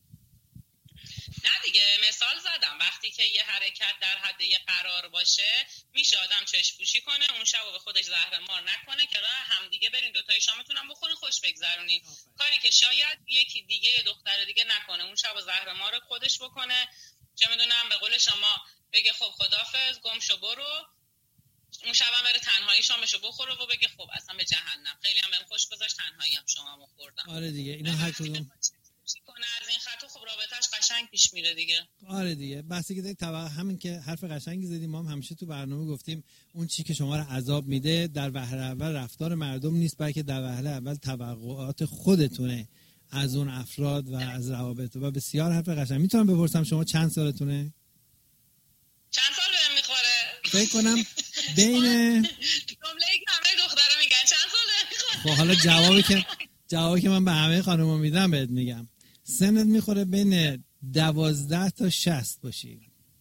D: نه دیگه مثال زدم، وقتی که یه حرکت در حد یه قرار باشه میشه آدم چشم پوشی کنه، اون شب به خودش زهر مار نکنه که راه همدیگه برین دوتای شامتون هم بخورین خوش بگذرونین. کاری که شاید یکی دیگه یه دختر دیگه نکنه، اون شب زهر مار خودش بکنه، چه میدونم به قول شما بگه خب خدافظ گم شو برو، اون شب هم بره تنهایی شامشو بخوره و بگه خب اصلا به جهنم، خیلی هم بهم خوش گذشت تنهایی هم شاممو خوردم.
B: آره دیگه اینا هر کدوم
D: کنه از این خطا خب رابطه‌اش قشنگ پیش میره دیگه.
B: آره دیگه بحثی که توقع همین که حرف قشنگی زدیم، ما هم همیشه تو برنامه گفتیم اون چی که شما رو عذاب میده در وهله اول رفتار مردم نیست، بلکه در وهله اول توقعات خودتونه از اون افراد و از روابط. و بسیار حرف قشنگ. میتونم بپرسم شما چند سالتونه؟
D: چند سال بهم میخوره؟
B: فکر کنم بین
D: جمله‌ای که همه دخترا میگن چند ساله میخوره.
B: خب حالا جوابی که جوابی که من به همه خانوما میدم بهت میگم، سنت میخوره بین دوازده تا شصت باشی.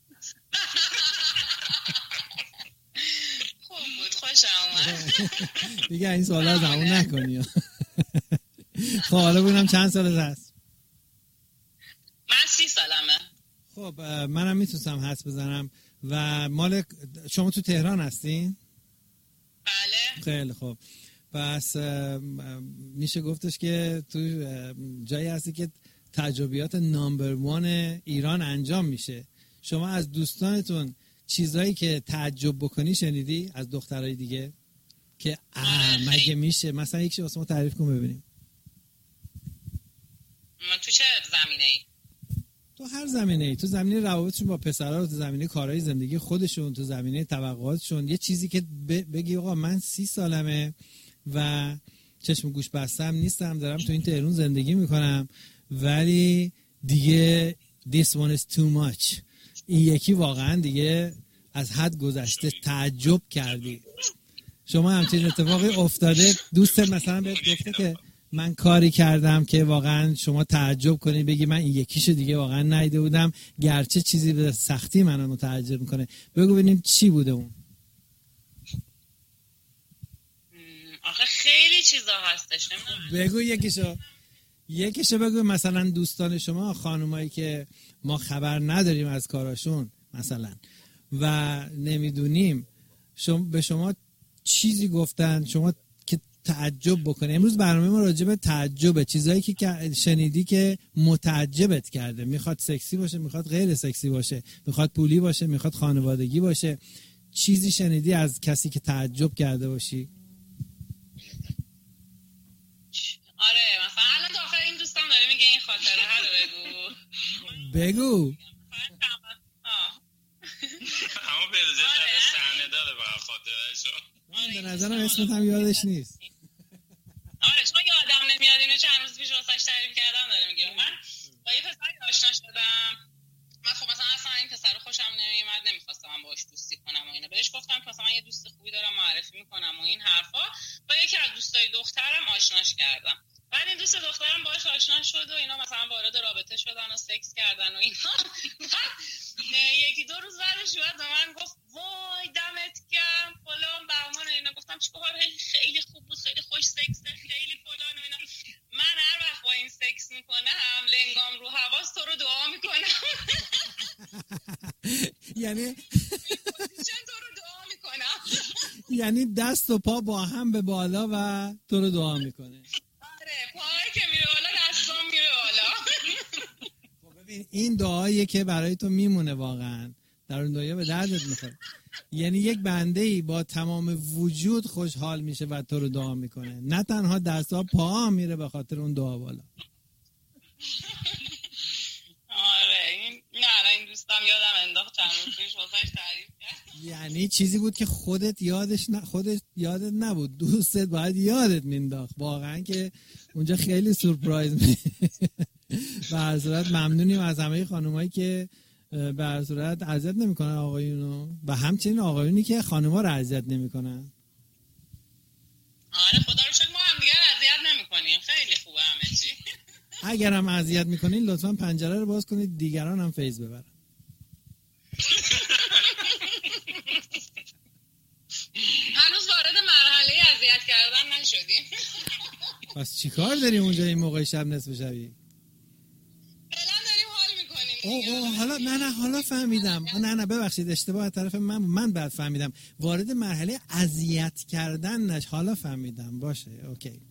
D: خوب بود، خوشم اومد.
B: دیگه این سوالا زمون نکنی. خب حالا ببینم چند سالت هست؟
D: من سی سالمه.
B: خب منم میتونم حدس بزنم. و مال شما تو تهران هستین؟
D: بله.
B: خیلی خوب. پس میشه گفتش که تو جایی هستی که تجربیات نامبر وان ایران انجام میشه. شما از دوستانتون چیزایی که تعجب بکنی شنیدی از دخترای دیگه که مگه میشه؟ مثلا یکیش واسه ما تعریف کن ببینیم.
D: تو چه زمینه‌ای؟
B: تو هر زمینه‌ای، تو زمینه روابطشون با پسرها، تو زمینه کارهای زندگی خودشون، تو زمینه توقعاتشون، یه چیزی که بگی آقا من سی سالمه و چشم گوش بستم نیستم، دارم تو این تهران زندگی میکنم ولی دیگه this one is too much، این یکی واقعا دیگه از حد گذشته، تعجب کردی. شما همچین اتفاقی افتاده؟ دوستت مثلا بهت گفته که من کاری کردم که واقعا شما تعجب کنی بگی من این یکیشو دیگه واقعا ندیده بودم گرچه چیزی به سختی منو متعجب میکنه؟ بگو ببینیم چی بوده اون.
D: آخه خیلی چیزا هستش.
B: بگو یکیشو یکیشو بگو. مثلا دوستان شما، خانومایی که ما خبر نداریم از کاراشون مثلا و نمیدونیم، شما به شما چیزی گفتن شما که تعجب بکنه. امروز برنامه ما راجع به تعجبه، چیزایی که شنیدی که متعجبت کرده. میخواد سکسی باشه، میخواد غیر سکسی باشه، میخواد پولی باشه، میخواد خانوادگی باشه. چیزی شنیدی از کسی که تعجب کرده باشی؟
D: آره مثلا الان داخل این دوستم داره میگه این خاطره ها رو بگو.
B: بگو.
C: اما به رزه داره صحنه داره با خاطرهشو.
B: به نظرم اسمت هم یادش نیست.
D: آره چون یادم نمیاد اینو چند روز پیش واسش تعریف کردم داره میگه. من با یه پسری آشنا شدم. من خب مثلا اصلا این پسر خوشم نمیومد، نمیخواستم من باهاش دوستی کنم و اینا. بهش گفتم که مثلا من یه دوست خوبی دارم معرفی میکنم و این حرفا. با یکی از دوستای دخترم آشناش کردم. بعد این دوست دخترم باهاش آشنا شد و اینا مثلا وارد رابطه شدن و سکس کردن و اینا. یکی دو روز بعدش اومد به من گفت وای دمت گرم فلان بهمان و اینا. گفتم چیکار؟ خیلی خوب بود، خیلی خوش سکس، خیلی فلان و اینا. من هر وقت با این سکس میکنم لنگام رو حواس تو رو دعا میکنم.
B: یعنی
D: چند تو رو دعا میکنم.
B: یعنی دست و پا با هم به بالا و تو رو دعا میکنه.
D: آره پاهایی که میره بالا دستام میره بالا.
B: خب ببین این دعاییه که برای تو میمونه واقعا، در اون دعا به دردت میخوره. یعنی یک بنده‌ای با تمام وجود خوشحال میشه و تو رو دعا میکنه، نه تنها دست‌ها پا میره به خاطر اون دعا بالا.
D: آره این نه این دوستم یادم انداخت چند روز پیش واسش تعریف کرد.
B: یعنی چیزی بود که خودت یادش نه خودت یادت نبود، دوستت باید یادت مینداخت. واقعا که اونجا خیلی سورپرایز می. به هر صورت ممنونیم از همه خانمایی که به هر صورت اذیت نمیکنن آقایونو و همچنین آقایونی که خانم‌ها رو اذیت نمیکنن.
D: آره خدا رو شکر ما هم دیگه اذیت نمیکنیم، خیلی خوبه همه چی.
B: اگر هم اذیت میکنین لطفاً پنجره رو باز کنید دیگران هم فیض ببرن.
D: هنوز وارد مرحله اذیت کردن نشدیم.
B: پس چیکار داری اونجا این موقع شب نصف شبی؟ اوه اوه حالا نه نه حالا فهمیدم. نه نه ببخشید اشتباه از طرف من من بعد فهمیدم. وارد مرحله اذیت کردن نش. حالا فهمیدم. باشه اوکی.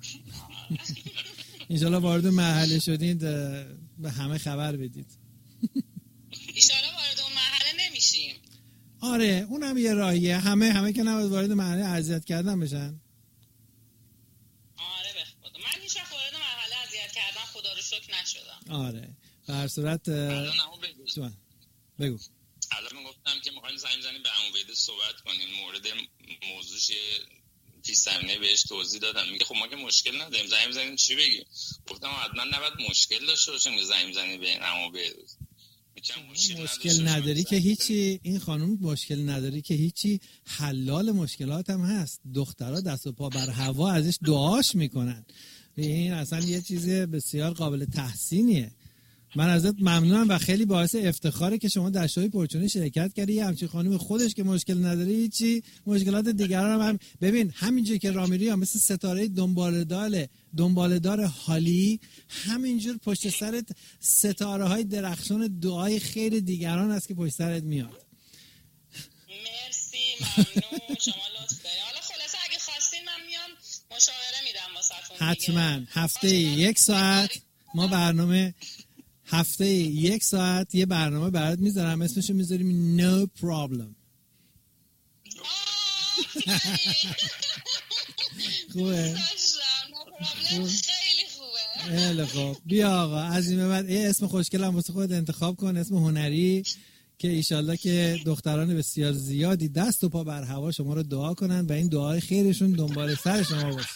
B: انشالله وارد مرحله شدید به همه خبر بدید.
D: انشالله وارد اون مرحله نمیشیم.
B: آره اونم یه راهیه. همه همه که نباید وارد مرحله اذیت کردن بشن.
D: آره به خدا من هیچ وقت وارد مرحله اذیت کردن خدا رو شکر نشدم.
B: آره به هر صورت
C: بگو.
B: بگو.
C: الان میگفتم که میخوایم زنگ بزنیم به عمو بیده صحبت کنیم مورد موضوعش پیش زمینه بهش توضیح دادم. میگه خب ما که مشکل نداریم زنگ بزنیم چی بگی؟ گفتم حتما نباید مشکل داشته باشیم که زنگ بزنیم به عمو بیده.
B: مشکل, مشکل نداری که هیچی. این خانم مشکل نداری که هیچی، حلال مشکلات هم هست. دخترها دست و پا بر هوا ازش دعاش میکنن. این اصلا یه چیز بسیار قابل تحسینیه. من ازت ممنونم و خیلی باعث افتخاره که شما در شوی پرچونه شرکت کردی. یه همچین خانم خودش که مشکل نداره هیچی، مشکلات دیگران هم ببین. همینجوری که رامیری هم مثل ستاره دنباله‌دار دنباله‌دار حالی، همینجور پشت سرت ستاره های درخشان دعای خیر دیگران است که پشت سرت میاد.
D: مرسی ممنون شما لطف دارید. حالا خلاصه اگه خواستین من میام مشاوره میدم واسهتون.
B: حتما هفته یک ساعت ما برنامه هفته یک ساعت یه برنامه برات میذارم، اسمشو میذاریم No Problem. خوبه؟
D: خیلی خوبه.
B: خیلی خوب. بیا آقا از این به بعد یه اسم خوشگل هم واسه خودت انتخاب کن، اسم هنری که ایشالله که دختران بسیار زیادی دست و پا بر هوا شما رو دعا کنن و این دعای خیرشون دنبال سر شما باشه.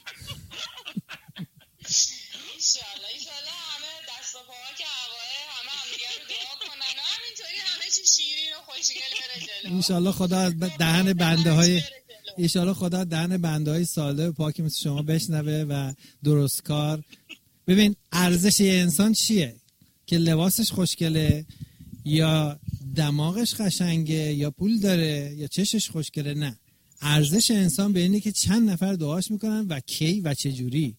B: انشالله خدا از دهن بنده های انشالله خدا دهن بنده های ساله و پاکی مثل شما بشنوه و درستکار. ببین ارزش یه انسان چیه؟ که لباسش خوشگله یا دماغش قشنگه یا پول داره یا چشش خوشگله؟ نه، ارزش انسان به اینه که چند نفر دعاش میکنن و کی و چه جوری.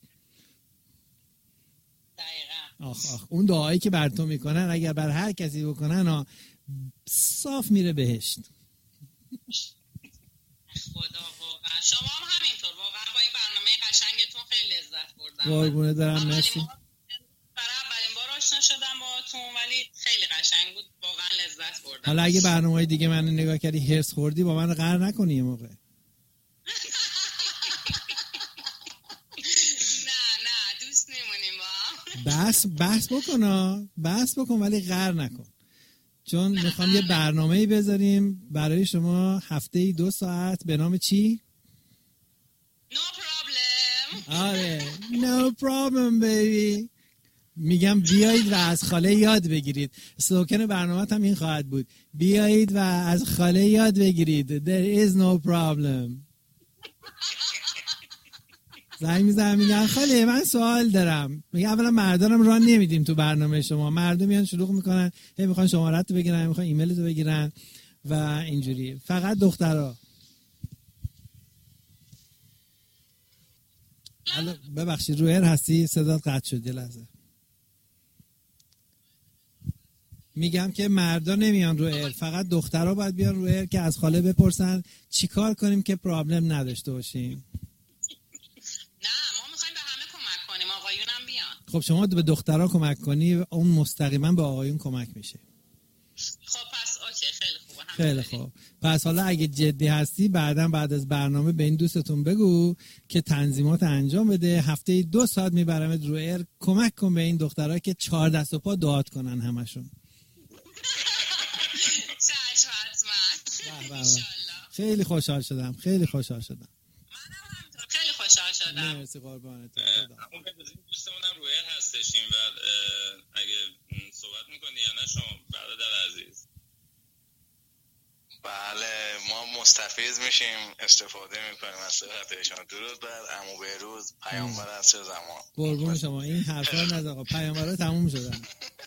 D: دقیقاً.
B: آخ آخ اون دعایی که بر تو میکنن اگر بر هر کسی بکنن صاف میره بهشت.
D: خدا واقعا شما هم همینطور واقعا با این قشنگتون خیلی لذت بردم.
B: قربونه دارم، مرسی.
D: برای اولین بار آشنا شدم باهاتون ولی خیلی قشنگ بود، واقعا لذت بردم.
B: حالا اگه برنامه‌های دیگه منو نگاه کردی هرس خوردی با من قهر نکنی یه موقع. بحث بحث بکن بحث بکن ولی قهر نکن، چون میخوام یه برنامه‌ای بذاریم برای شما هفته‌ای دو ساعت به نام چی؟
D: No problem.
B: آره no problem baby. میگم بیایید و از خاله یاد بگیرید. سلوگان برنامه هم این خواهد بود، بیایید و از خاله یاد بگیرید. There is no problem. زنگ میزنم میگن خاله من سوال دارم. میگه اولا مردانم راه نمیدیم تو برنامه شما، مردم میان شلوغ میکنن، هی میخوان شماره‌تو بگیرن، میخوان ایمیلتو بگیرن و اینجوری. فقط دخترها. الو ببخشید رو ایر هستی؟ صدات قطع شد یه لحظه. میگم که مردا نمیان رو ایر، فقط دخترها باید بیان رو ایر که از خاله بپرسن چیکار کنیم که پرابلم نداشته باشیم. خب شما به دخترها کمک کنی اون مستقیما به آقایون کمک میشه.
D: خب پس اوکی خیلی خوبه.
B: خیلی خوب. پس حالا اگه جدی هستی بعداً بعد از برنامه به این دوستتون بگو که تنظیمات انجام بده، هفته دو ساعت میبرمت رو ایر، کمک کن به این دخترها که چهار دست و پا دعات کنن همشون.
D: چشم حتما.
B: خیلی خوشحال شدم، خیلی خوشحال شدم.
D: منم همینطور خیلی خوشحال شدم.
B: مرسی قربانت.
C: اون دوستمون هم روی هستشیم و اگه صحبت میکنی یا نه شما برادر عزیز؟
E: بله ما مستفیض میشیم، استفاده میکنیم از صحبتشون. درود بر عمو بهروز پیامبر عصر زمان.
B: قربون شما. این حرفا نزن آقا، پیامبرا تموم شدن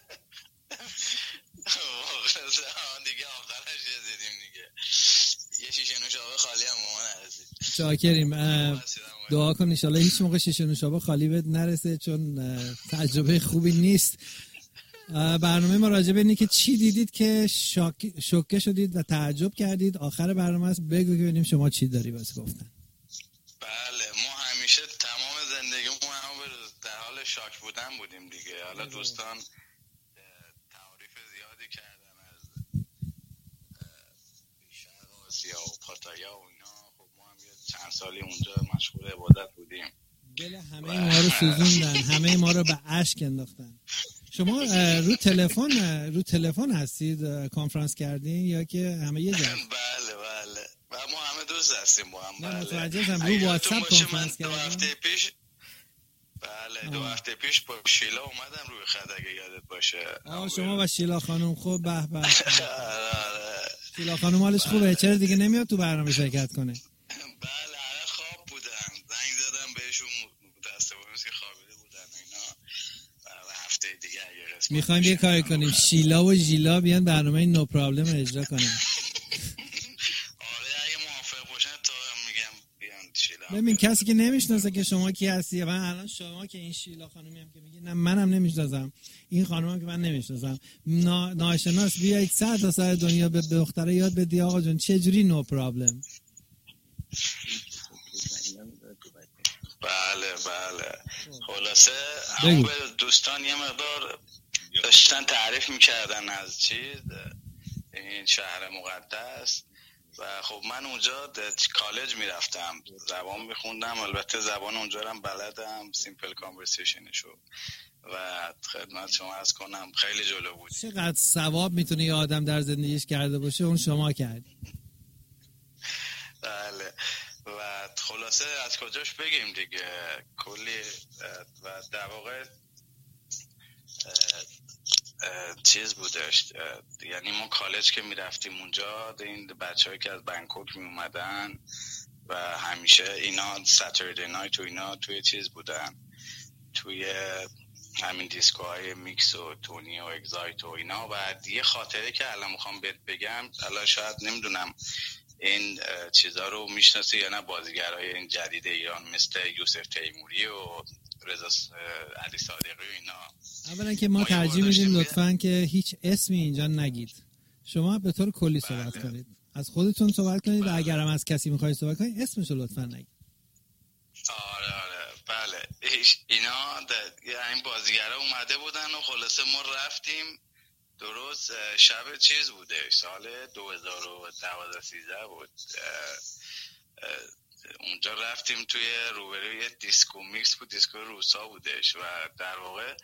E: دیگه، آخرش رسیدیم دیگه. یه شیشه نوشابه خالی هم ما نرسید.
B: شاکریم. دعا کن ان شاءالله هیچ موقع شیشه نوشابه خالی بهت نرسه، چون تجربه خوبی نیست. برنامه ما راجع به اینه که چی دیدید که شاک... شوکه شدید و تعجب کردید. آخر برنامه است، بگو که ببینیم شما چی داری واسه گفتن.
E: بله ما همیشه تمام زندگیمون در حال شاک بودن بودیم دیگه. حالا دوستان تعریف زیادی کردن از شرق آسیا و پاتایا و اینا. خب ما هم یه چند سالی اونجا مشغول عبادت بودیم.
B: دل همه ما رو سوزوندن، همه ما رو به اشک انداختن. شما رو تلفن رو تلفن هستید کنفرانس کردین یا که همه یه جا؟
E: بله بله و ما همه دوست هستیم با هم.
B: بله متوجه شدم. رو واتساپ کنفرانس کردین؟
E: دو هفته پیش بله دو هفته پیش با شیلا اومدم روی خط اگه یادت باشه.
B: آه شما و شیلا خانم. خب به به. شیلا خانم حالش خوبه؟ چرا دیگه نمیاد تو برنامه شرکت کنه؟
E: بله خواب بودن، زنگ زدم بهشون متاسفانه که خوابیده بودن اینا. هفته دیگه اگه قسمت
B: میخوایم یه کاری کنیم، شیلا و ژیلا بیان برنامه نو پرابلم رو اجرا کنن.
E: آره اگه موافق باشن تا میگم بیان شیلا.
B: ببین کسی که نمیشناسه که شما کی هستی، من الان شما که این شیلا خانومی هم که میگی نه منم نمیشناسم، این خانومم که من نمیشناسم، نا... ناشناس بیایید سر تا سر دنیا به دختره یاد بدی آقا جون چه جوری نو پرابلم.
E: بله بله. خلاصه همون دوستان یه مقدار داشتن تعریف میکردن از چیز این شهر مقدس و خب من اونجا کالج میرفتم، زبان میخوندم، البته زبان اونجا رو هم بلدم، سیمپل کانورسیشنشو و خدمت شما عرض کنم خیلی جلو بود.
B: چقدر ثواب میتونه یه آدم در زندگیش کرده باشه اون شما کردی.
E: بله و خلاصه از کجاش بگیم دیگه کلی و در واقع چیز بودش، یعنی ما کالج که میرفتیم اونجا این بچه هایی که از بنکوک می اومدن و همیشه اینا ساتردی نایت و اینا توی چیز بودن، توی همین دیسکوهای میکس و تونی و اگزایت و اینا. و یه خاطره که الان میخوام بهت بگم، الان شاید نمیدونم این چیزا رو میشناسی یا نه، بازیگرای این جدید ایران مثل یوسف تیموری و رضا علی صادقی و اینا.
B: اولا که ما ترجیح میدیم لطفاً که هیچ اسمی اینجا نگید، شما به طور کلی صحبت بله. کنید، از خودتون صحبت کنید بله. و اگرم از کسی میخواید صحبت کنید اسمشو لطفاً نگید.
E: آره آره اینا یعنی بازیگرا اومده بودن و خلاصه ما رفتیم. درست شب چیز بوده، سال دو هزار و دوازده سیزده بود. اونجا رفتیم توی روبروی دیسکو میکس بود، دیسکو روسا بودش و در واقع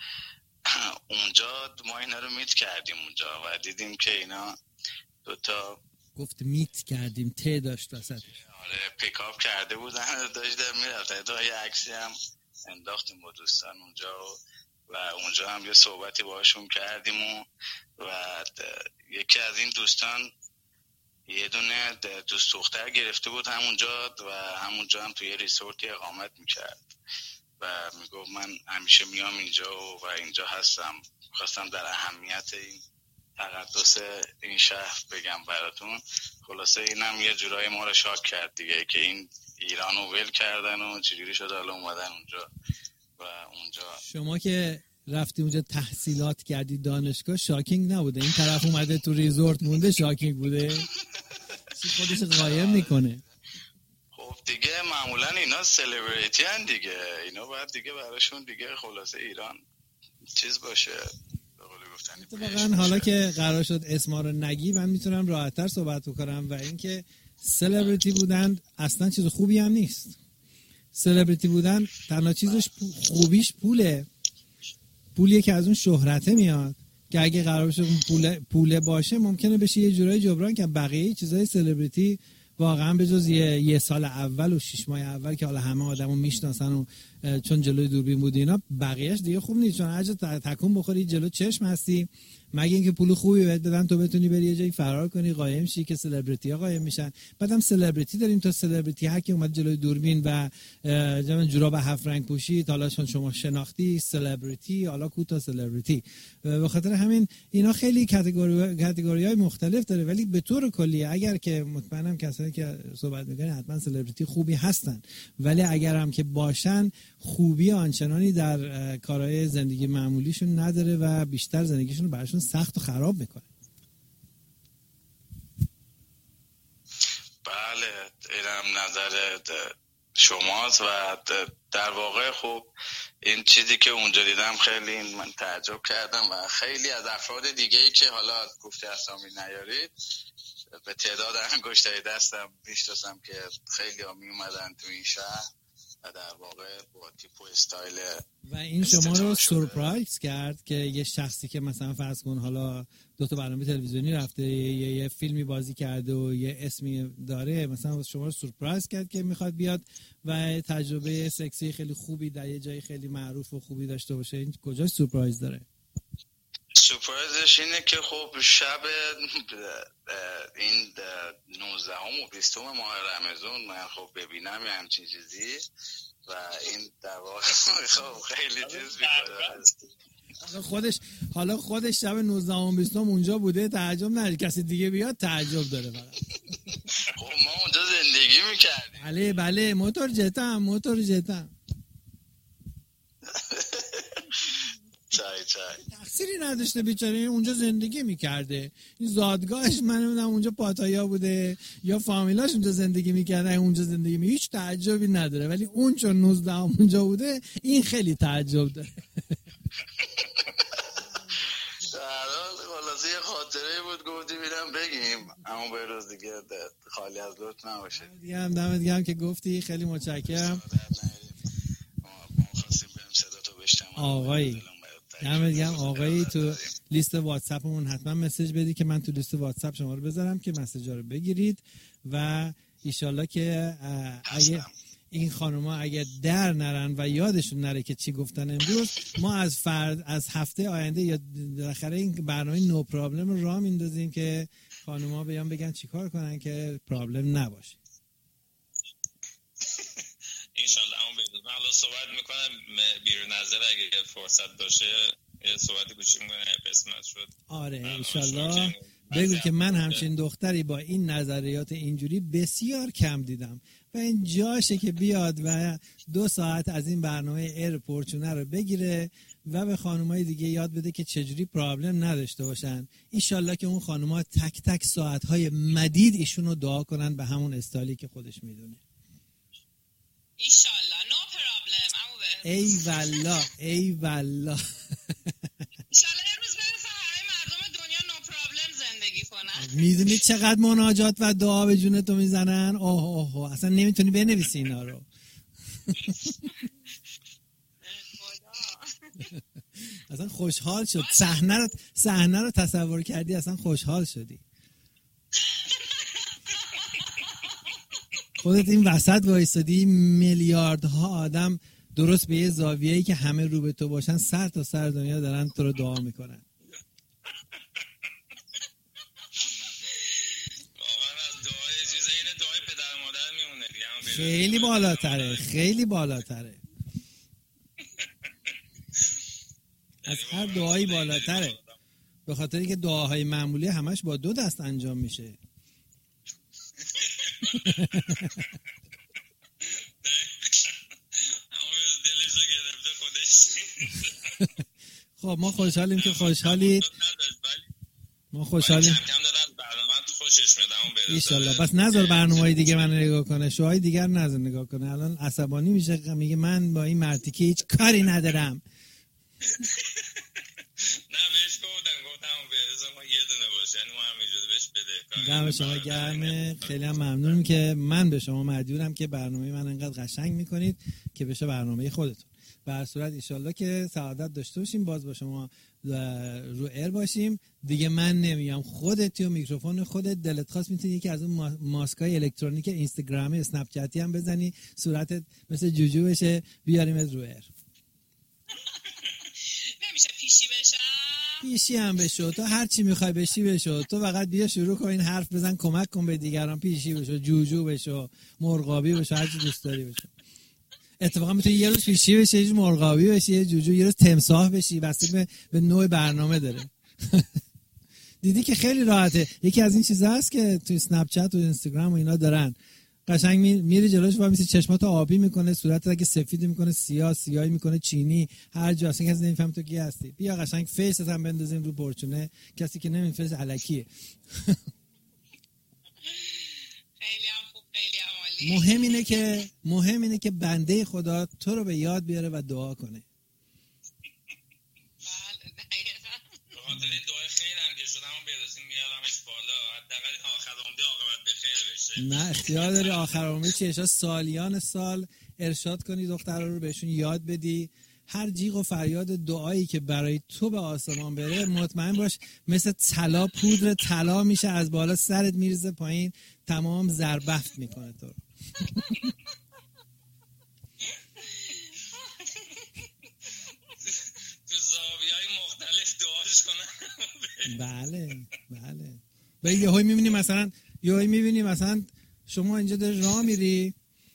E: اونجا ما اینا رو میت کردیم اونجا و دیدیم که اینا دوتا
B: گفت میت کردیم، ته داشت وسطش.
E: آره پیکاپ کرده بودن، داشتم میرفتن تا یه عکسی هم انداختیم با دوستان اونجا و, و اونجا هم یه صحبتی باشون کردیم و, و یکی از این دوستان یه دونه دوست دختر گرفته بود همونجا و همونجا هم توی ریسورتی اقامت میکرد و میگفت من همیشه میام اینجا و, و اینجا هستم. خواستم در اهمیت این تقدس این شهر بگم براتون. خلاصه اینم یه جورای ما رو شاک کرد دیگه که این ایرانو ول کردن و چجوری شد حالا اومدن اونجا و اونجا.
B: شما که رفتی اونجا تحصیلات کردی دانشگاه شاکینگ نبوده؟ این طرف اومده تو ریزورت مونده شاکینگ بوده؟ چی خودش قایم میکنه؟
E: خب دیگه معمولا اینا سلبریتی هن دیگه، اینا باید دیگه براشون دیگه خلاصه ایران چیز باشه.
B: واقعا حالا که قرار شد اسما رو نگی من میتونم راحت‌تر صحبت بکنم و اینکه سلبریتی بودن اصلا چیز خوبی هم نیست. سلبریتی بودن تنها چیزش خوبیش پوله، پولیه که از اون شهرته میاد که اگه قرار باشه اون پول پوله باشه ممکنه بشه یه جورایی جبران که بقیه چیزای سلبریتی واقعا به جز یه, یه سال اول و شش ماه اول که حالا همه آدمو میشناسن و چون جلوی دوربین بود اینا، بقیهش دیگه خوب نیست. چون هرجا تکون بخوری جلو چشم هستی، مگه اینکه پول خوبی بهت بدن تو بتونی بری یه جایی فرار کنی قایم شی که سلبریتی ها قایم میشن. بعدم سلبریتی داریم تا سلبریتی هر کی اومد جلوی دوربین و جوراب هفت رنگ پوشید، حالا چون شما شناختی سلبریتی، حالا کوتا سلبریتی. به خاطر همین اینا خیلی کاتگوری کاتگوری‌های مختلف داره، ولی به طور کلی اگر که مطمئنم کسایی که صحبت می‌کنن حتما سلبریتی خوبی هستن، ولی اگر هم که باشن خوبی آنچنانی در کارهای زندگی معمولیشون نداره و بیشتر زندگیشون رو براشون سخت و خراب میکنه.
E: بله اینم نظر شماست و در واقع خب این چیزی که اونجا دیدم خیلی من تعجب کردم و خیلی از افراد دیگه‌ای که حالا گفته اسامی نیارید به تعداد انگشتای دستم میشناسم که خیلی ها می اومدن تو این شهر و در واقع با تیپ و استایل
B: و این شما رو سورپرایز کرد که یه شخصی که مثلا فرض کن حالا دو تا برنامه تلویزیونی رفته یه, یه فیلمی بازی کرده و یه اسمی داره، مثلا شما رو سورپرایز کرد که میخواد بیاد و تجربه سکسی خیلی خوبی در یه جای خیلی معروف و خوبی داشته باشه. این کجای سورپرایز داره؟
E: سورپرایزش اینه که خب شب این نوزدهم و بیستم ماه رمضان من خب ببینم یه همچین چیزی و این در واقع خب خیلی چیز میکنه.
B: خودش حالا خودش شب نوزدهم و بیستم اونجا بوده، تعجب نداره کسی دیگه بیاد تعجب داره فقط.
E: خب ما اونجا زندگی میکردیم.
B: بله بله موتور جتم موتور جتم
E: چای چای
B: تقصیری نداشته بیچاره، اونجا زندگی میکرده. این زادگاهش من نمیدونم اونجا پاتایا بوده یا فامیلاش اونجا زندگی میکردن اونجا زندگی می هیچ تعجبی نداره، ولی اون چون نوزده اونجا بوده این خیلی تعجب داره.
E: خلاصه یه خاطره بود گفتی بیرم بگیم اما به روز دیگه خالی از لطف نباشه.
B: دیگه هم دمت گرم که گفتی، خیلی متشکرم. آقایی دمت گرم آقایی. تو لیست واتساپمون حتما مسیج بدی که من تو لیست واتساپ شما رو بذارم که مسیجا رو بگیرید و ایشالله که اگه این خانوما اگه در نرن و یادشون نره که چی گفتن امروز، ما از فرد از هفته آینده یا بالاخره این برنامه نو پرابلم رو راه میندازیم که خانوما بیان بگن چیکار کنن که پرابلم نباشه.
C: انشالله همون بیدون من حالا صحبت میکنم بیرون نظر اگه فرصت باشه یه صحبت گوشی میکنم قسمت شد.
B: آره انشالله بگو که من همچین دختری با این نظریات اینجوری بسیار کم دیدم و این جاشه که بیاد و دو ساعت از این برنامه ایر پورچونه رو بگیره و به خانمای دیگه یاد بده که چجوری پرابلم نداشته باشن. انشالله که اون خانم‌ها تک تک ساعتهای مدید ایشونو دعا کنن به همون استایلی که خودش میدونه.
D: انشالله. نو پرابلم.
B: ای والله ای والله
D: انشالله یه روز برسه همه مردم دنیا نو پرابلم زندگی کنن.
B: میدونی چقدر مناجات و دعا به جون تو میزنن؟ اوه اوه اوه اصلا نمیتونی بنویسی اینا رو. اصلا خوشحال شد صحنه رو صحنه رو تصور کردی اصلا خوشحال شدی. خودت این وسط وایسادی میلیاردها آدم درست به یه زاویه‌ای که همه رو به تو باشن سر تا سر دنیا دارن تو رو دعا میکنن. خیلی بالاتره خیلی بالاتره از هر دعایی بالاتره، به خاطری که دعاهای معمولی همش با دو دست انجام میشه. خب ما خوشحالیم که خوشحالید، ما خوشحالیم ایشالله. بس نذار برنامه‌های دیگه من نگاه کنه، شوهای دیگر نذار نگاه کنه. الان عصبانی میشه میگه من با این مرتیکه هیچ کاری ندارم.
C: نه بهش گفتم گفتم به ما یه دونه باشه، یعنی ما همینجوری بهش بده.
B: دم شما گرمه، خیلی هم ممنونم که من به شما مدیونم که برنامه من انقدر قشنگ میکنید که بشه برنامه خودتون. به هر صورت ایشالله که سعادت داشته باشیم، باز با شما رو ایر باشیم دیگه. من نمیام، خودت و میکروفون خودت دلت خواست میتونی یکی از اون ماسکای الکترونیک اینستاگرامی اسنپ چتی هم بزنی صورتت مثل جوجو بشه بیاریمت رو ایر.
D: نمیشه پیشی بشم؟
B: پیشی هم بشو، تو هر چی میخوای بشی بشو، تو فقط بیا شروع کن این حرف بزن، کمک کن به دیگران، پیشی بشو، جوجو بشو، مرغابی بشو، هر چی دوست داری بشو. اتفاقا میتونی یه روز پیشی بشی، یه مرغابی بشی، یه جوجو، یه روز تمساح بشی، بستگی به, به نوع برنامه داره. دیدی که خیلی راحته. یکی از این چیزا هست که توی اسنپ چت و اینستاگرام و اینا دارن، قشنگ میری جلوش و میسی چشماتو آبی میکنه، صورتت اگه سفید میکنه سیاه، سیاهی میکنه چینی، هر جا اصلا کسی نمیفهم تو کی هستی. بیا قشنگ فیست هم بندازیم رو پرچونه، کسی که نمیفهم فیس الکیه. مهم اینه که مهم اینه که بنده خدا تو رو به یاد بیاره و دعا کنه.
C: بله دقیقاً. به خاطر این دعای خیر هم که شدم برسیم میارمش بالا، حداقل آخر عمر عاقبت به خیر بشه.
B: نه اختیار داری آخر عمر چیه، سالیان سال ارشاد کنی دخترها رو، بهشون یاد بدی. هر جیغ و فریاد دعایی که برای تو به آسمان بره مطمئن باش مثل طلا، پودر طلا میشه، از بالا سرت میریزه پایین، تمام زربفت میکنه تو رو.
C: تو زاویه‌های مختلف دعاش کنن.
B: بله بله. به یهویی میبینی مثلا یهویی میبینی مثلا شما اینجا داری راه میری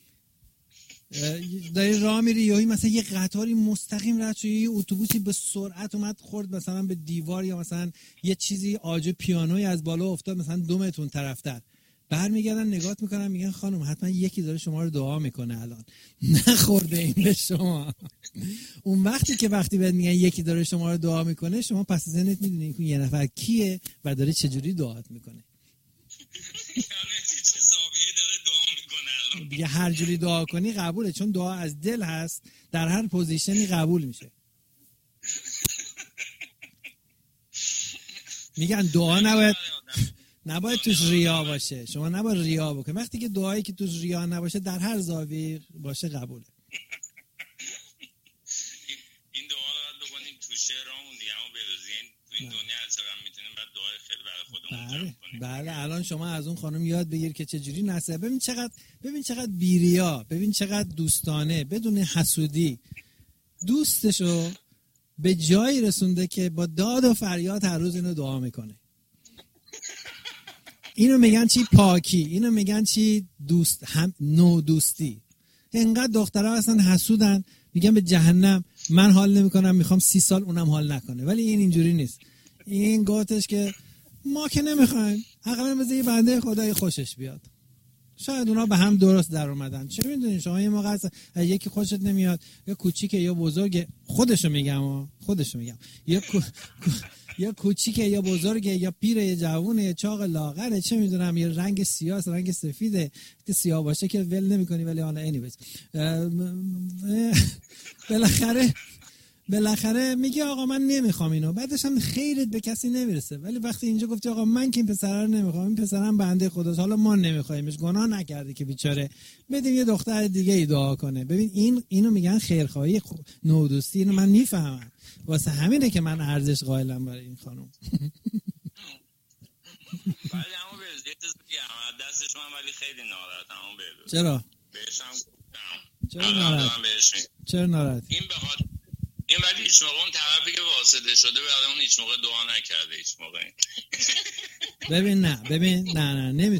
B: داری راه میری یهویی مثلا یه قطاری مستقیم رد شد، یه اتوبوسی به سرعت اومد خورد مثلا به دیوار، یا مثلا یه چیزی آج پیانویی از بالا افتاد مثلا دو متر طرفتر، برمیگردن نگات میکنن میگن خانم حتما یکی داره شما رو دعا میکنه الان، نخورده این به شما. اون وقتی که وقتی بهت میگن یکی داره شما رو دعا میکنه، شما پس ذهنت میدونی که یه نفر کیه و داره چجوری دعات میکنه. دیگه هر جوری دعا کنی قبوله، چون دعا از دل هست، در هر پوزیشنی قبول میشه. میگن دعا نباید نباید توش ریا باشه، شما نباید ریا بکنی. وقتی که دعایی که توش ریا نباشه در هر زاویه باشه قبوله.
C: این دعا رو باید بکنیم تو شعرامون دیگه، همون بروزیم تو این دنیا هر چقدر میتونیم بعد دعای خیلی برای خودمون جمع کنیم.
B: بله الان شما از اون خانم یاد بگیر که چجوری نصیحت، ببین چقدر ببین چقدر بیریا، ببین چقدر دوستانه، بدون حسودی دوستشو به جایی رسونده که با داد و فریاد هر روز اینو دعا میکنه. اینو میگن چی؟ پاکی. اینو میگن چی؟ دوست، هم نو دوستی. اینقدر دخترها اصلا حسودن، میگن به جهنم، من حال نمیکنم، میخوام سی سال اونم حال نکنه. ولی این اینجوری نیست. این گفتش که ما که نمیخوایم، حقا بذار یه بنده خدای خوشش بیاد. شاید اونا به هم درست در اومدن، چه میدونین شما. یه موقع یکی خوشت نمیاد، یا کوچیکه یا بزرگه، خودشو میگم خودشو میگم یا کو... یا کوچیکه یا بزرگه یا پیره یا جوونه یا چاق لاغره، چه میدونم، یا رنگ سیاه رنگ سفیده که سیاه باشه که ول نمی‌کنی، ولی حالا انیویز بالاخره بالاخره میگی آقا من نمیخوام اینو، بعدش هم خیرت به کسی نمیرسه. ولی وقتی اینجا گفتی آقا من که این پسر رو نمیخوام، این پسرم بنده خداست، حالا ما نمیخوایمش، گناه نکرده که بیچاره، بدیم یه دختر دیگه ای دعا کنه. ببین این اینو میگن خیرخواهی، نودوستی. اینو من میفهمم، واسه همینه که من ارزش قائلم برای این خانم.
C: ولی همون بهش یه چیز بگم، دستش من ولی خیلی ناراحتم همون بهش.
B: چرا؟
C: بهشم
B: چرا ناراحت؟ چرا ناراحت؟
C: این بخاطر این ولی هیچ موقع اون طرفی که واسطه شده برای اون هیچ موقع دعا نکرده هیچ موقع.
B: ببین نه ببین نه نه نمی